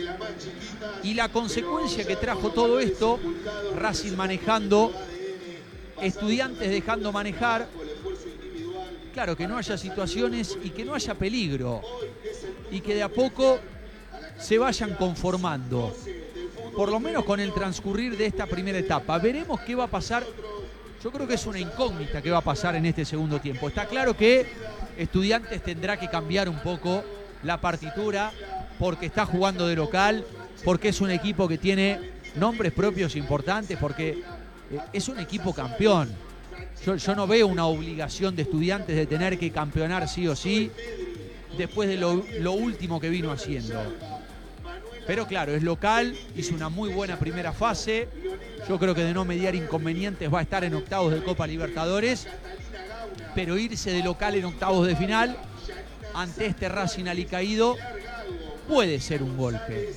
Y la consecuencia que trajo todo esto, Racing manejando, Estudiantes dejando manejar, claro, que no haya situaciones y que no haya peligro, y que de a poco se vayan conformando, por lo menos con el transcurrir de esta primera etapa. Veremos qué va a pasar. Yo creo que es una incógnita qué va a pasar en este segundo tiempo. Está claro que Estudiantes tendrá que cambiar un poco la partitura, porque está jugando de local, porque es un equipo que tiene nombres propios importantes, porque es un equipo campeón. Yo, yo no veo una obligación de Estudiantes de tener que campeonar sí o sí después de lo, lo último que vino haciendo. Pero claro, es local, hizo una muy buena primera fase. Yo creo que de no mediar inconvenientes va a estar en octavos de Copa Libertadores, pero irse de local en octavos de final ante este Racing alicaído puede ser un golpe.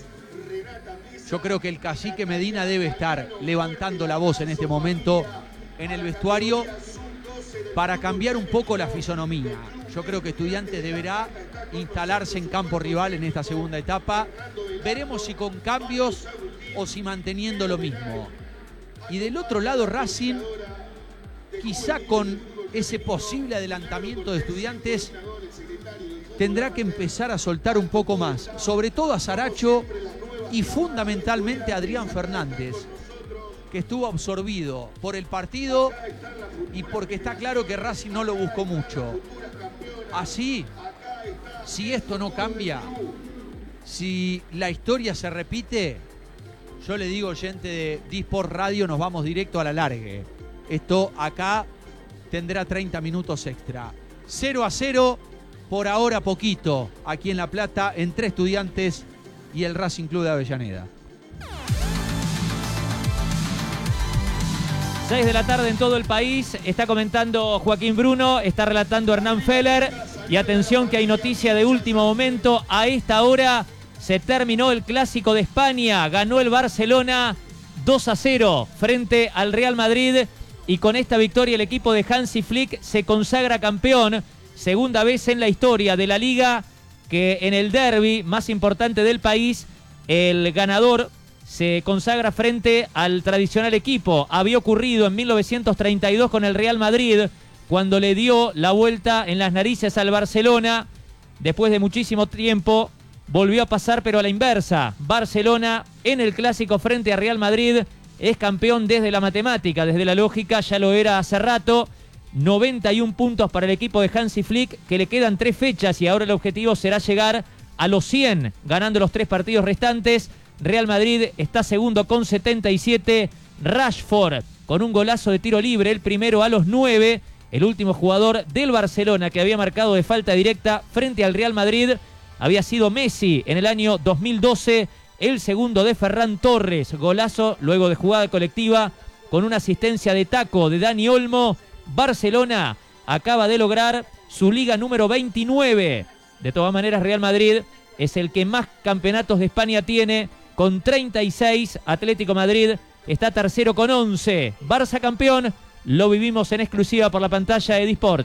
Yo creo que el cacique Medina debe estar levantando la voz en este momento en el vestuario para cambiar un poco la fisonomía. Yo creo que Estudiantes deberá instalarse en campo rival en esta segunda etapa. Veremos si con cambios o si manteniendo lo mismo. Y del otro lado Racing, quizá con ese posible adelantamiento de Estudiantes, tendrá que empezar a soltar un poco más, sobre todo a Saracho y fundamentalmente a Adrián Fernández, que estuvo absorbido por el partido y porque está claro que Racing no lo buscó mucho. Así, si esto no cambia, si la historia se repite, yo le digo, oyente de Disport Radio, nos vamos directo a la largue. Esto acá tendrá treinta minutos extra. cero a cero, por ahora poquito, aquí en La Plata, entre Estudiantes y el Racing Club de Avellaneda. seis de la tarde en todo el país, está comentando Joaquín Bruno, está relatando Hernán Feller, y atención que hay noticia de último momento. A esta hora se terminó el Clásico de España, ganó el Barcelona dos a cero frente al Real Madrid, y con esta victoria el equipo de Hansi Flick se consagra campeón, segunda vez en la historia de la Liga que en el derbi más importante del país el ganador se consagra frente al tradicional equipo. Había ocurrido en mil novecientos treinta y dos con el Real Madrid, cuando le dio la vuelta en las narices al Barcelona. Después de muchísimo tiempo volvió a pasar, pero a la inversa. Barcelona en el Clásico frente a Real Madrid es campeón desde la matemática, desde la lógica, ya lo era hace rato. noventa y un puntos para el equipo de Hansi Flick, que le quedan tres fechas y ahora el objetivo será llegar a los cien, ganando los tres partidos restantes. Real Madrid está segundo con setenta y siete. Rashford con un golazo de tiro libre, el primero a los nueve. El último jugador del Barcelona que había marcado de falta directa frente al Real Madrid había sido Messi en el año dos mil doce. El segundo de Ferran Torres, golazo luego de jugada colectiva con una asistencia de taco de Dani Olmo. Barcelona acaba de lograr su liga número veintinueve. De todas maneras, Real Madrid es el que más campeonatos de España tiene, con treinta y seis. Atlético Madrid está tercero con once. Barça campeón, lo vivimos en exclusiva por la pantalla de Disports.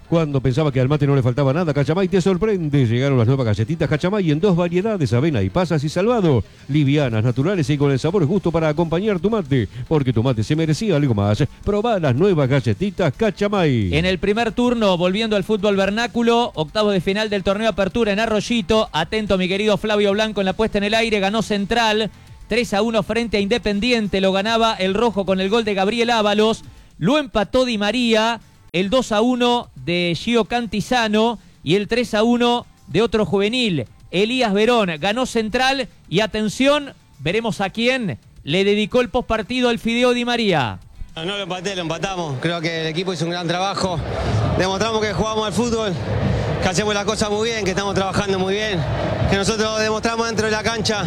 Cuando pensaba que al mate no le faltaba nada, Cachamay te sorprende. Llegaron las nuevas galletitas Cachamay en dos variedades, avena y pasas y salvado. Livianas, naturales y con el sabor justo para acompañar tu mate. Porque tu mate se merecía algo más. Probá las nuevas galletitas Cachamay. En el primer turno, volviendo al fútbol vernáculo, octavos de final del torneo Apertura en Arroyito. Atento mi querido Flavio Blanco en la puesta en el aire. Ganó Central. tres a uno frente a Independiente. Lo ganaba el rojo con el gol de Gabriel Ábalos. Lo empató Di María. El dos a uno de Gio Cantizano y el tres a uno de otro juvenil, Elías Verón. Ganó Central y atención, veremos a quién le dedicó el postpartido el Fideo Di María. No lo empaté, lo empatamos. Creo que el equipo hizo un gran trabajo. Demostramos que jugamos al fútbol, que hacemos las cosas muy bien, que estamos trabajando muy bien, que nosotros demostramos dentro de la cancha.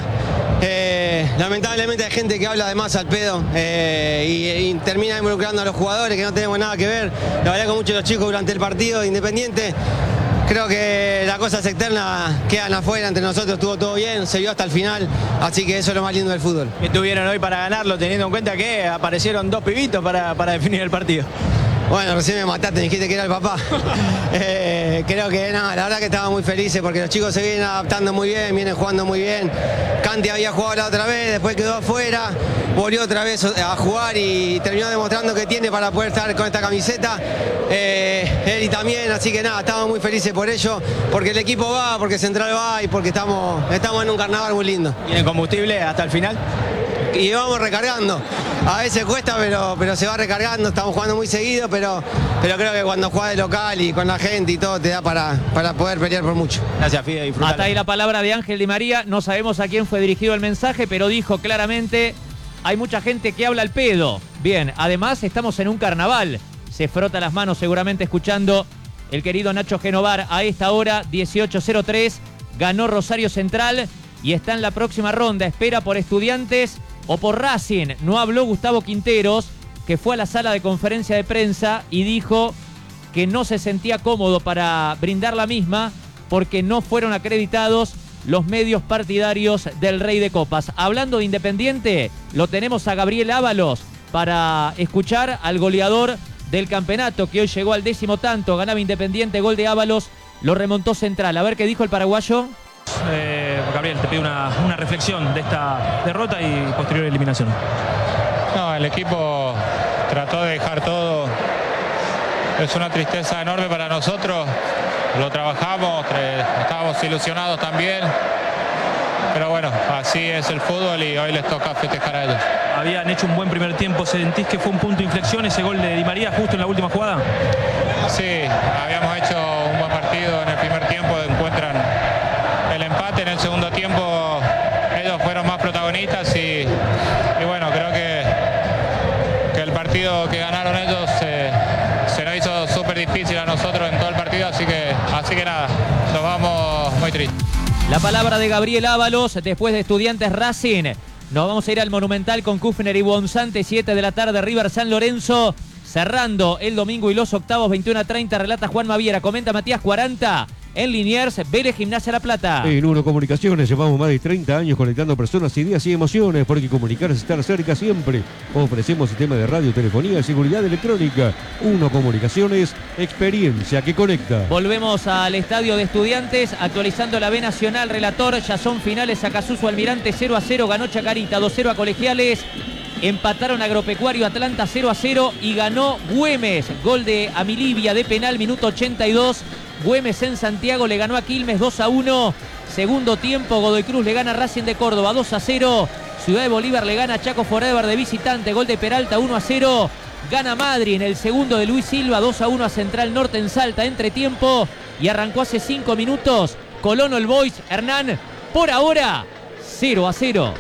Eh, lamentablemente hay gente que habla de más al pedo eh, y, y termina involucrando a los jugadores que no tenemos nada que ver. La verdad con muchos de los chicos durante el partido de Independiente. Creo que las cosas externas quedan afuera, entre nosotros estuvo todo bien, se vio hasta el final, así que eso es lo más lindo del fútbol. ¿Qué tuvieron hoy para ganarlo, teniendo en cuenta que aparecieron dos pibitos para, para definir el partido? Bueno, recién me mataste, me dijiste que era el papá. eh, creo que nada, la verdad que estaba muy felices porque los chicos se vienen adaptando muy bien, vienen jugando muy bien. Canti había jugado la otra vez, después quedó afuera, volvió otra vez a jugar y terminó demostrando que tiene para poder estar con esta camiseta. Eh, Eri también, así que nada, estamos muy felices por ello, porque el equipo va, porque Central va y porque estamos, estamos en un carnaval muy lindo. ¿Tienen combustible hasta el final? Y vamos recargando. A veces cuesta, pero, pero se va recargando. Estamos jugando muy seguido, pero, pero creo que cuando juegas de local y con la gente y todo, te da para, para poder pelear por mucho. Gracias, Fide. Disfrutala. Hasta ahí la palabra de Ángel Di María. No sabemos a quién fue dirigido el mensaje, pero dijo claramente, hay mucha gente que habla al pedo. Bien, además estamos en un carnaval. Se frota las manos seguramente escuchando el querido Nacho Genovar a esta hora, dieciocho cero tres. Ganó Rosario Central y está en la próxima ronda. Espera por Estudiantes o por Racing. No habló Gustavo Quinteros, que fue a la sala de conferencia de prensa y dijo que no se sentía cómodo para brindar la misma porque no fueron acreditados los medios partidarios del Rey de Copas. Hablando de Independiente, lo tenemos a Gabriel Ábalos para escuchar al goleador del campeonato, que hoy llegó al décimo tanto. Ganaba Independiente, gol de Ábalos, lo remontó Central. A ver qué dijo el paraguayo. Eh, Gabriel, te pido una, una reflexión de esta derrota y posterior eliminación. No, el equipo trató de dejar todo. Es una tristeza enorme para nosotros. Lo trabajamos, estábamos ilusionados también. Pero bueno, así es el fútbol y hoy les toca festejar a ellos. Habían hecho un buen primer tiempo. ¿Sentís que fue un punto de inflexión ese gol de Di María justo en la última jugada? Sí, habíamos hecho un buen partido en el primer tiempo. Encuentran el empate en el segundo tiempo. Ellos fueron más protagonistas y, y bueno, creo que, que el partido que ganaron ellos eh, se nos hizo súper difícil a nosotros en todo el partido. Así que, así que nada, nos vamos muy tristes. La palabra de Gabriel Ábalos después de Estudiantes Racing. Nos vamos a ir al Monumental con Kufner y Bonzante, siete de la tarde, River San Lorenzo. Cerrando el domingo y los octavos, veintiuno a treinta, relata Juan Maviera, comenta Matías cuarenta. En Liniers, Vélez Gimnasia La Plata. En Uno Comunicaciones llevamos más de treinta años conectando personas, ideas y emociones, porque comunicar es estar cerca siempre. Ofrecemos sistema de radio, telefonía y seguridad electrónica. Uno Comunicaciones, experiencia que conecta. Volvemos al estadio de Estudiantes, actualizando la B Nacional. Relator, ya son finales. Acasuso Almirante cero a cero, ganó Chacarita dos a cero a Colegiales. Empataron Agropecuario Atlanta cero a cero y ganó Güemes. Gol de Amilibia de penal, minuto ochenta y dos. Güemes en Santiago le ganó a Quilmes dos a uno. Segundo tiempo, Godoy Cruz le gana a Racing de Córdoba dos a cero. Ciudad de Bolívar le gana a Chaco Forever de visitante. Gol de Peralta uno a cero. Gana Madrid en el segundo de Luis Silva dos a uno a Central Norte en Salta. Entretiempo y arrancó hace cinco minutos. Colón All Boys. Hernán, por ahora cero a cero.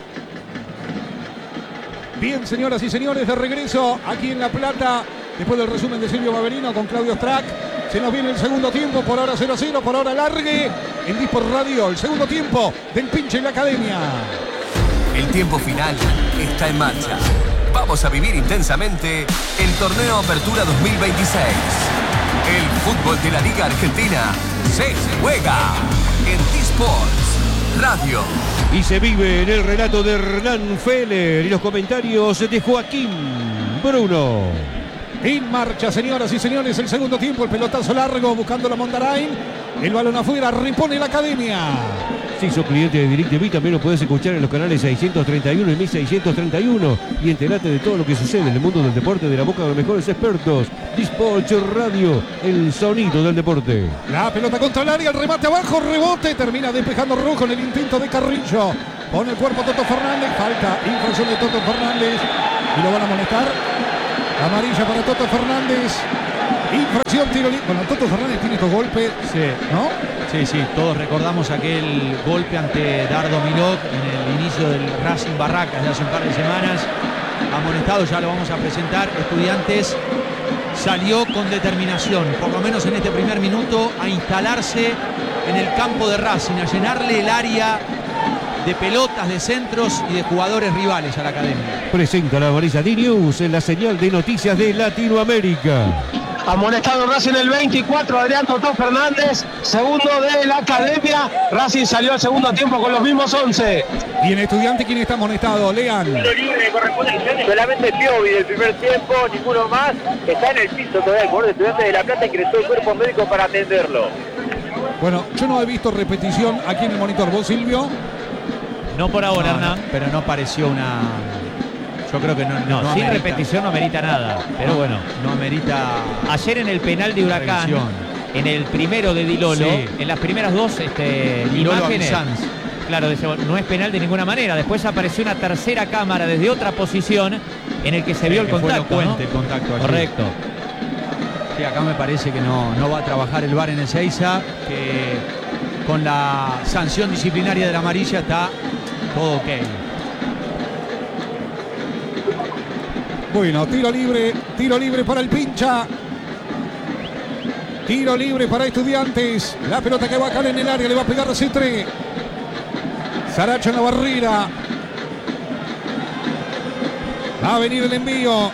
Bien, señoras y señores, de regreso aquí en La Plata, después del resumen de Silvio Baverino con Claudio Strack. Se nos viene el segundo tiempo, por ahora cero a cero, por ahora largue. En Disport Radio, el segundo tiempo del Pinche en la Academia. El tiempo final está en marcha. Vamos a vivir intensamente el Torneo Apertura dos mil veintiséis. El fútbol de la Liga Argentina se juega en Disport Radio. Y se vive en el relato de Hernán Feller y los comentarios de Joaquín Bruno. En marcha, señoras y señores, el segundo tiempo, el pelotazo largo buscando la Mondarain. El balón afuera, repone la Academia. Si sos cliente de DirecTV, también lo puedes escuchar en los canales seiscientos treinta y uno y mil seiscientos treinta y uno y enterate de todo lo que sucede en el mundo del deporte de la boca de los mejores expertos. Dispatch Radio, el sonido del deporte. La pelota contra el área, el remate abajo, rebote, termina despejando Rojo en el intento de Carrillo. Pone el cuerpo Toto Fernández, falta, infracción de Toto Fernández y lo van a molestar. Amarilla para Toto Fernández. Infracción, tiro libre. Bueno, Toto Fernández tiene estos golpes, sí. ¿no? Sí, sí, todos recordamos aquel golpe ante Dardo Milok en el inicio del Racing Barracas de hace un par de semanas. Amonestado, ya lo vamos a presentar. Estudiantes salió con determinación, por lo menos en este primer minuto, a instalarse en el campo de Racing, a llenarle el área de pelotas, de centros y de jugadores rivales a la Academia. Presenta la amarilla D-News en la señal de noticias de Latinoamérica. Amonestado Racing el veinticuatro, Adrián Toto Fernández, segundo de la Academia. Racing salió al segundo tiempo con los mismos once. Y en Estudiante, ¿quién está amonestado? Lean. Solamente Piovi del primer tiempo, ninguno más. Está en el piso todavía el jugador de Estudiantes de La Plata, ingresó el cuerpo médico para atenderlo. Bueno, yo no he visto repetición aquí en el monitor. ¿Vos, Silvio? No por ahora, no, Hernán. No, pero no pareció una... Yo creo que no, no, no sin amerita. repetición no amerita nada. Pero bueno, no amerita. Ayer en el penal de Huracán, revisión. En el primero de Di Lolo, sí. En las primeras dos este, imágenes, claro, no es penal de ninguna manera. Después apareció una tercera cámara desde otra posición en el que se sí, vio el contacto, ¿no? El contacto allí. Correcto. Sí, acá me parece que no, no va a trabajar el V A R en Ezeiza, que con la sanción disciplinaria de la amarilla está todo ok. Bueno, tiro libre, tiro libre para el Pincha. Tiro libre para Estudiantes. La pelota que va a caer en el área, le va a pegar a Cetré. Saracho en la barrera. Va a venir el envío.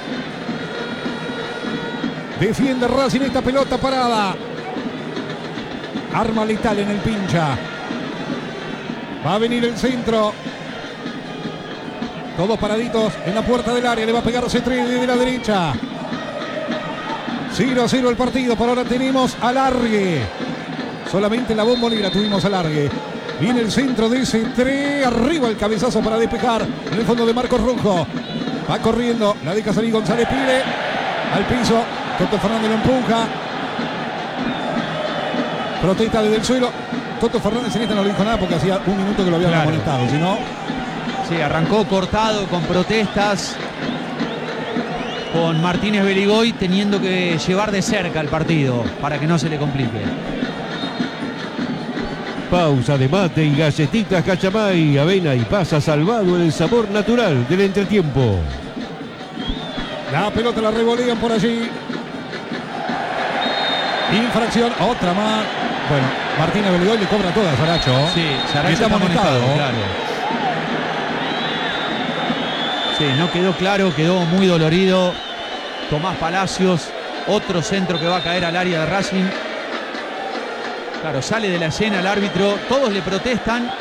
Defiende Racing esta pelota parada. Arma letal en el Pincha. Va a venir el centro. Todos paraditos en la puerta del área. Le va a pegar Cetré de la derecha. cero a cero el partido. Por ahora tenemos alargue. Solamente en la Bombonera tuvimos alargue. Viene el centro de Cetré. Arriba el cabezazo para despejar. En el fondo de Marcos Rojo. Va corriendo. La deja salir González Pire. Al piso. Toto Fernández lo empuja. Protesta desde el suelo. Toto Fernández en esta no le dijo nada porque hacía un minuto que lo habían claro. amonestado. Si no... Sí, arrancó cortado con protestas, con Martínez Beligoy teniendo que llevar de cerca el partido para que no se le complique. Pausa de mate y galletitas Cachamay, avena y pasa salvado en el sabor natural del entretiempo. La pelota la revolean por allí. Infracción, otra más. Bueno, Martínez Beligoy le cobra toda a Saracho. Sí, Saracho está amonestado, claro. Sí, no quedó claro, quedó muy dolorido. Tomás Palacios, otro centro que va a caer al área de Racing. Claro, sale de la escena el árbitro, todos le protestan.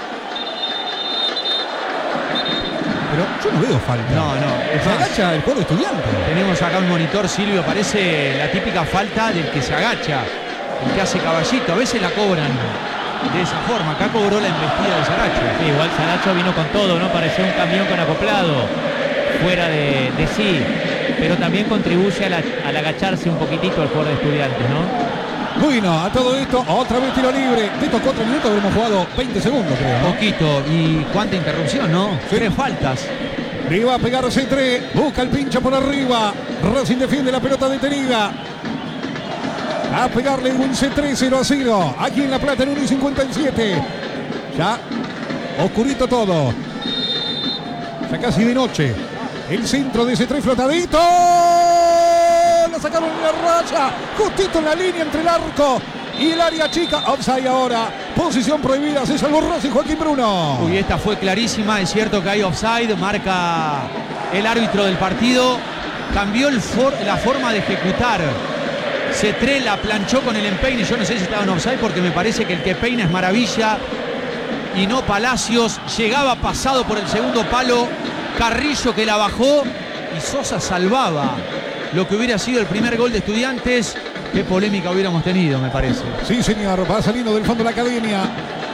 Pero yo no veo falta. No, no. Se agacha el jugador Estudiante. Tenemos acá un monitor, Silvio, parece la típica falta del que se agacha, el que hace caballito. A veces la cobran de esa forma. Acá cobró la embestida de Saracho. Sí, igual Saracho vino con todo, ¿no? Parecía un camión con acoplado. Fuera de, de sí, pero también contribuye a la, al agacharse un poquitito el jugador de Estudiantes, ¿no? Bueno, a todo esto, otra vez tiro libre. De estos cuatro minutos habremos jugado veinte segundos, creo, ¿no? Poquito, y cuánta interrupción, ¿no? Sí. Tres faltas. Le va a pegar Cetré, busca el Pincha por arriba. Racing defiende la pelota detenida. A pegarle un Cetré cero a cero. Aquí en La Plata en uno y cincuenta y siete. Ya oscurito todo. Ya casi de noche. El centro de Cetré flotadito. La sacaron en la raya. Justito en la línea entre el arco y el área chica. Offside ahora. Posición prohibida. Se salvó Racing, Joaquín Bruno. Uy, esta fue clarísima. Es cierto que hay offside. Marca el árbitro del partido. Cambió el for la forma de ejecutar. Cetré la planchó con el empeine. Yo no sé si estaba en offside porque me parece que el que peina es Maravilla y no Palacios. Llegaba pasado por el segundo palo. Carrillo que la bajó y Sosa salvaba lo que hubiera sido el primer gol de Estudiantes, qué polémica hubiéramos tenido, me parece. Sí, señor, va saliendo del fondo de la academia.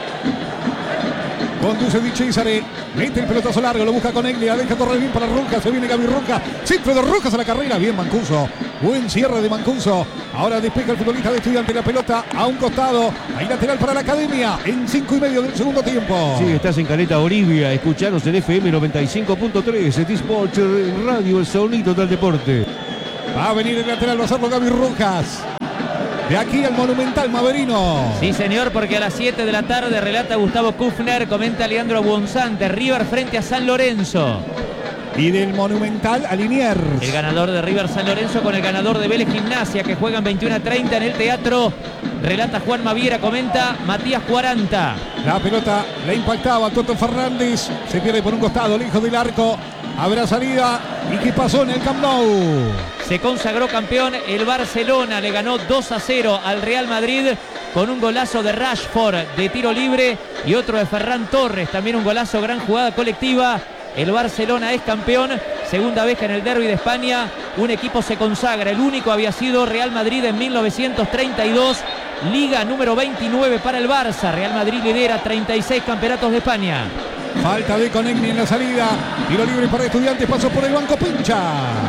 Conduce Di Cesare, mete el pelotazo largo, lo busca con Egli, la deja correr bien para Rojas, se viene Gaby Rojas, centro de Rojas a la carrera, bien Mancuso, buen cierre de Mancuso. Ahora despeja el futbolista de Estudiantes la pelota a un costado, hay lateral para la academia en cinco y medio del segundo tiempo. Sí, estás en Caleta Olivia, escuchanos en F M noventa y cinco punto tres, Dispatch Radio, el sonido del deporte. Va a venir el lateral, va a hacerlo Gaby Rojas. De aquí al Monumental Maverino. Sí, señor, porque a las siete de la tarde relata Gustavo Kufner, comenta Leandro Buonzante, River frente a San Lorenzo. Y del Monumental a Liniers. El ganador de River San Lorenzo con el ganador de Vélez Gimnasia, que juegan veintiuno a treinta en el teatro. Relata Juan Maviera, comenta Matías cuarenta. La pelota la impactaba Toto Fernández. Se pierde por un costado, lejos del arco. Habrá salida. ¿Y qué pasó en el Camp Nou? Se consagró campeón el Barcelona, le ganó dos a cero al Real Madrid con un golazo de Rashford de tiro libre y otro de Ferran Torres, también un golazo, gran jugada colectiva. El Barcelona es campeón, segunda vez que en el derbi de España un equipo se consagra. El único había sido Real Madrid en mil novecientos treinta y dos, Liga número veintinueve para el Barça. Real Madrid lidera treinta y seis campeonatos de España. Falta de Conegni en la salida, tiro libre para Estudiantes, pasó por el banco, pincha.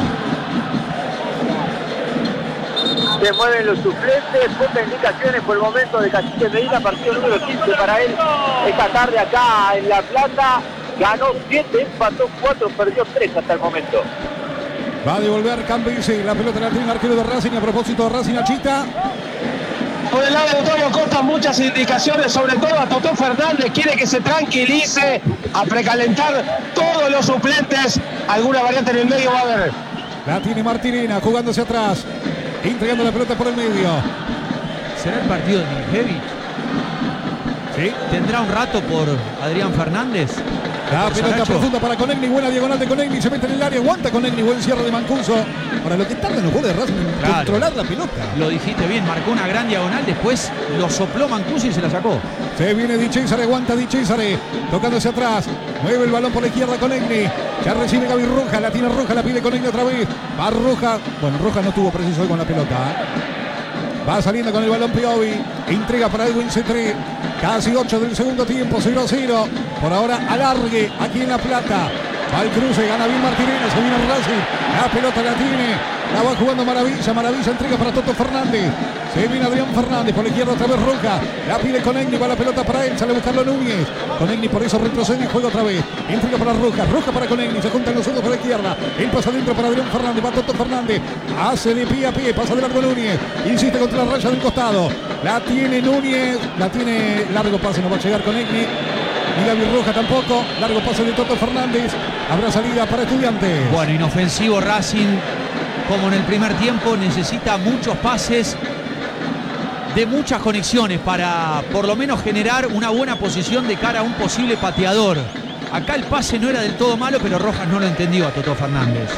Se mueven los suplentes, pocas indicaciones por el momento de Cacique Medina, partido número quince para él esta tarde acá en La Plata. Ganó siete, empató cuatro, perdió tres hasta el momento. Va a devolver Cambice, la pelota la tiene el arquero de Racing, a propósito de Racing, Achita. Por el lado de Antonio Costa, muchas indicaciones, sobre todo a Totó Fernández, quiere que se tranquilice, a precalentar todos los suplentes. Alguna variante en el medio va a haber. La tiene Martirena, jugándose atrás, entregando la pelota por el medio. ¿Será el partido de Miljevic? Sí. ¿Tendrá un rato por Adrián Fernández? La pelota profunda para Conegni, buena diagonal de Conegni, se mete en el área, aguanta Conegni, buen cierre de Mancuso. Para lo que tardan los goles de Racing en Claro. controlar la pelota. Lo dijiste bien, marcó una gran diagonal, después lo sopló Mancuso y se la sacó. Se viene Di Cesare, aguanta Di Cesare, tocándose atrás, mueve el balón por la izquierda Conegni, ya recibe Gaby Rojas, la tiene Rojas, la pide Conegni otra vez, va Rojas, bueno, Rojas no estuvo preciso hoy con la pelota, ¿eh? Va saliendo con el balón Piovi, entrega para Edwin Cetré, casi ocho del segundo tiempo, cero a cero, por ahora alargue aquí en La Plata. Va el cruce, gana bien Martínez, se viene Racing, la pelota la tiene, la va jugando Maravilla, Maravilla entrega para Toto Fernández, se viene Adrián Fernández, por la izquierda otra vez Roja, la pide Conegni, va la pelota para él, sale a buscarlo Núñez, Conegni por eso retrocede y juega otra vez, entrega para Roja, Roja para Conegni, se juntan los otros por la izquierda, él pasa adentro para Adrián Fernández, va Toto Fernández, hace de pie a pie, pasa de largo Núñez, insiste contra la raya del costado, la tiene Núñez, la tiene, largo pase, no va a llegar Conegni. Y Gaby Roja tampoco, largo pase de Toto Fernández, habrá salida para Estudiantes. Bueno, inofensivo Racing, como en el primer tiempo, necesita muchos pases, de muchas conexiones para por lo menos generar una buena posición de cara a un posible pateador. Acá el pase no era del todo malo, pero Rojas no lo entendió a Toto Fernández.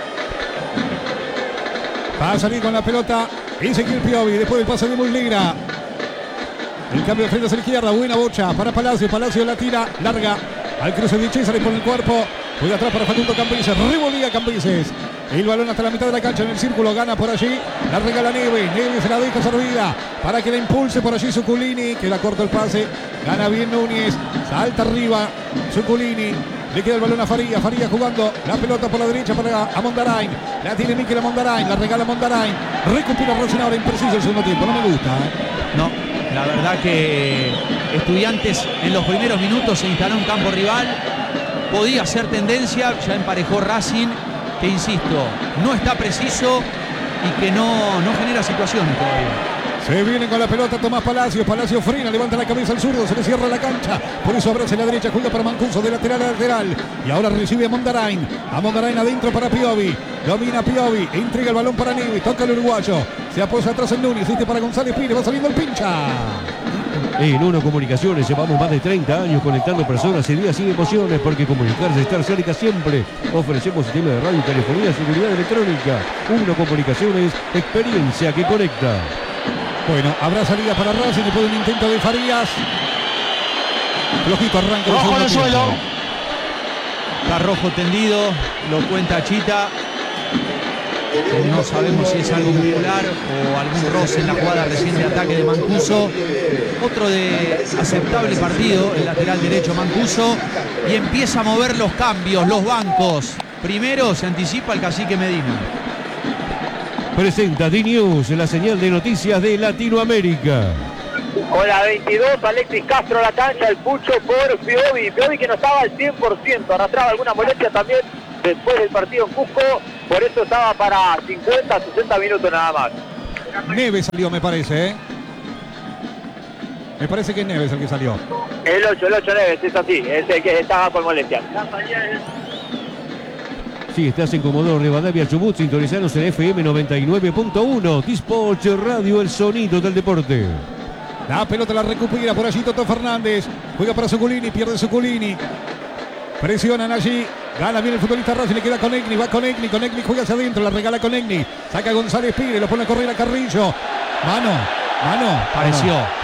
Va a salir con la pelota Ezequiel Piovi, después del pase de Muslera. El cambio de frente hacia la izquierda, buena bocha para Palacio, Palacio la tira, larga al cruce de César por el cuerpo, juega atrás para Facundo Cambises, revolía Cambises, el balón hasta la mitad de la cancha en el círculo, gana por allí, la regala Neve, Neve se la deja servida para que la impulse por allí Zuculini, queda corto el pase, gana bien Núñez, salta arriba Zuculini, le queda el balón a Faría, Faría jugando la pelota por la derecha para Amondarain, la tiene Miquel Amondarain, la regala Amondarain, recupera Racing ahora, impreciso el segundo tiempo, no me gusta. ¿eh? No. La verdad que Estudiantes en los primeros minutos se instaló en campo rival, podía ser tendencia, ya emparejó Racing, que insisto, no está preciso y que no, no genera situaciones todavía. Se viene con la pelota Tomás Palacios, Palacios frena, levanta la cabeza al zurdo, se le cierra la cancha, por eso abraza la derecha, juega para Mancuso, de lateral a lateral, y ahora recibe a Mondarain, a Mondarain adentro para Piovi, domina Piovi, entrega el balón para Neves, toca el uruguayo, se apoya atrás en Núñez, este para González Pires, va saliendo el pincha. En Uno Comunicaciones llevamos más de treinta años conectando personas y días sin emociones, porque comunicarse es estar cerca siempre. Ofrecemos sistema de radio, telefonía, seguridad electrónica. Uno Comunicaciones, experiencia que conecta. Bueno, habrá salida para Racing después de un intento de Farías. Flojito arranca. Rojo en el suelo. Está rojo tendido, lo cuenta Chita. No sabemos si es algo muscular o algún roce en la jugada recién de ataque de Mancuso. Otro de aceptable partido, el lateral derecho Mancuso. Y empieza a mover los cambios, los bancos. Primero se anticipa el cacique Medina. Presenta D-News, la señal de noticias de Latinoamérica. Con la veintidós, Alexis Castro a la cancha, el Pucho por Piovi. Piovi que no estaba al cien por ciento, arrastraba alguna molestia también después del partido en Cusco. Por eso estaba para cincuenta, sesenta minutos nada más. Neves salió, me parece, ¿eh? Me parece que es Neves el que salió. El ocho, el ocho Neves, es así, es el que estaba con molestia. Sí, estás en Comodoro Rivadavia, Chubut, sintonizanos en F M noventa y nueve punto uno. Dispatch Radio, el sonido del deporte. La pelota la recupera por allí Toto Fernández. Juega para Zuculini, pierde Zuculini. Presionan allí. Gana bien el futbolista Racing, le queda con Egni, va con Egni, con Egni juega hacia adentro, la regala con Egni. Saca González Pire, lo pone a correr a Carrillo. Mano, mano. Pareció, mano.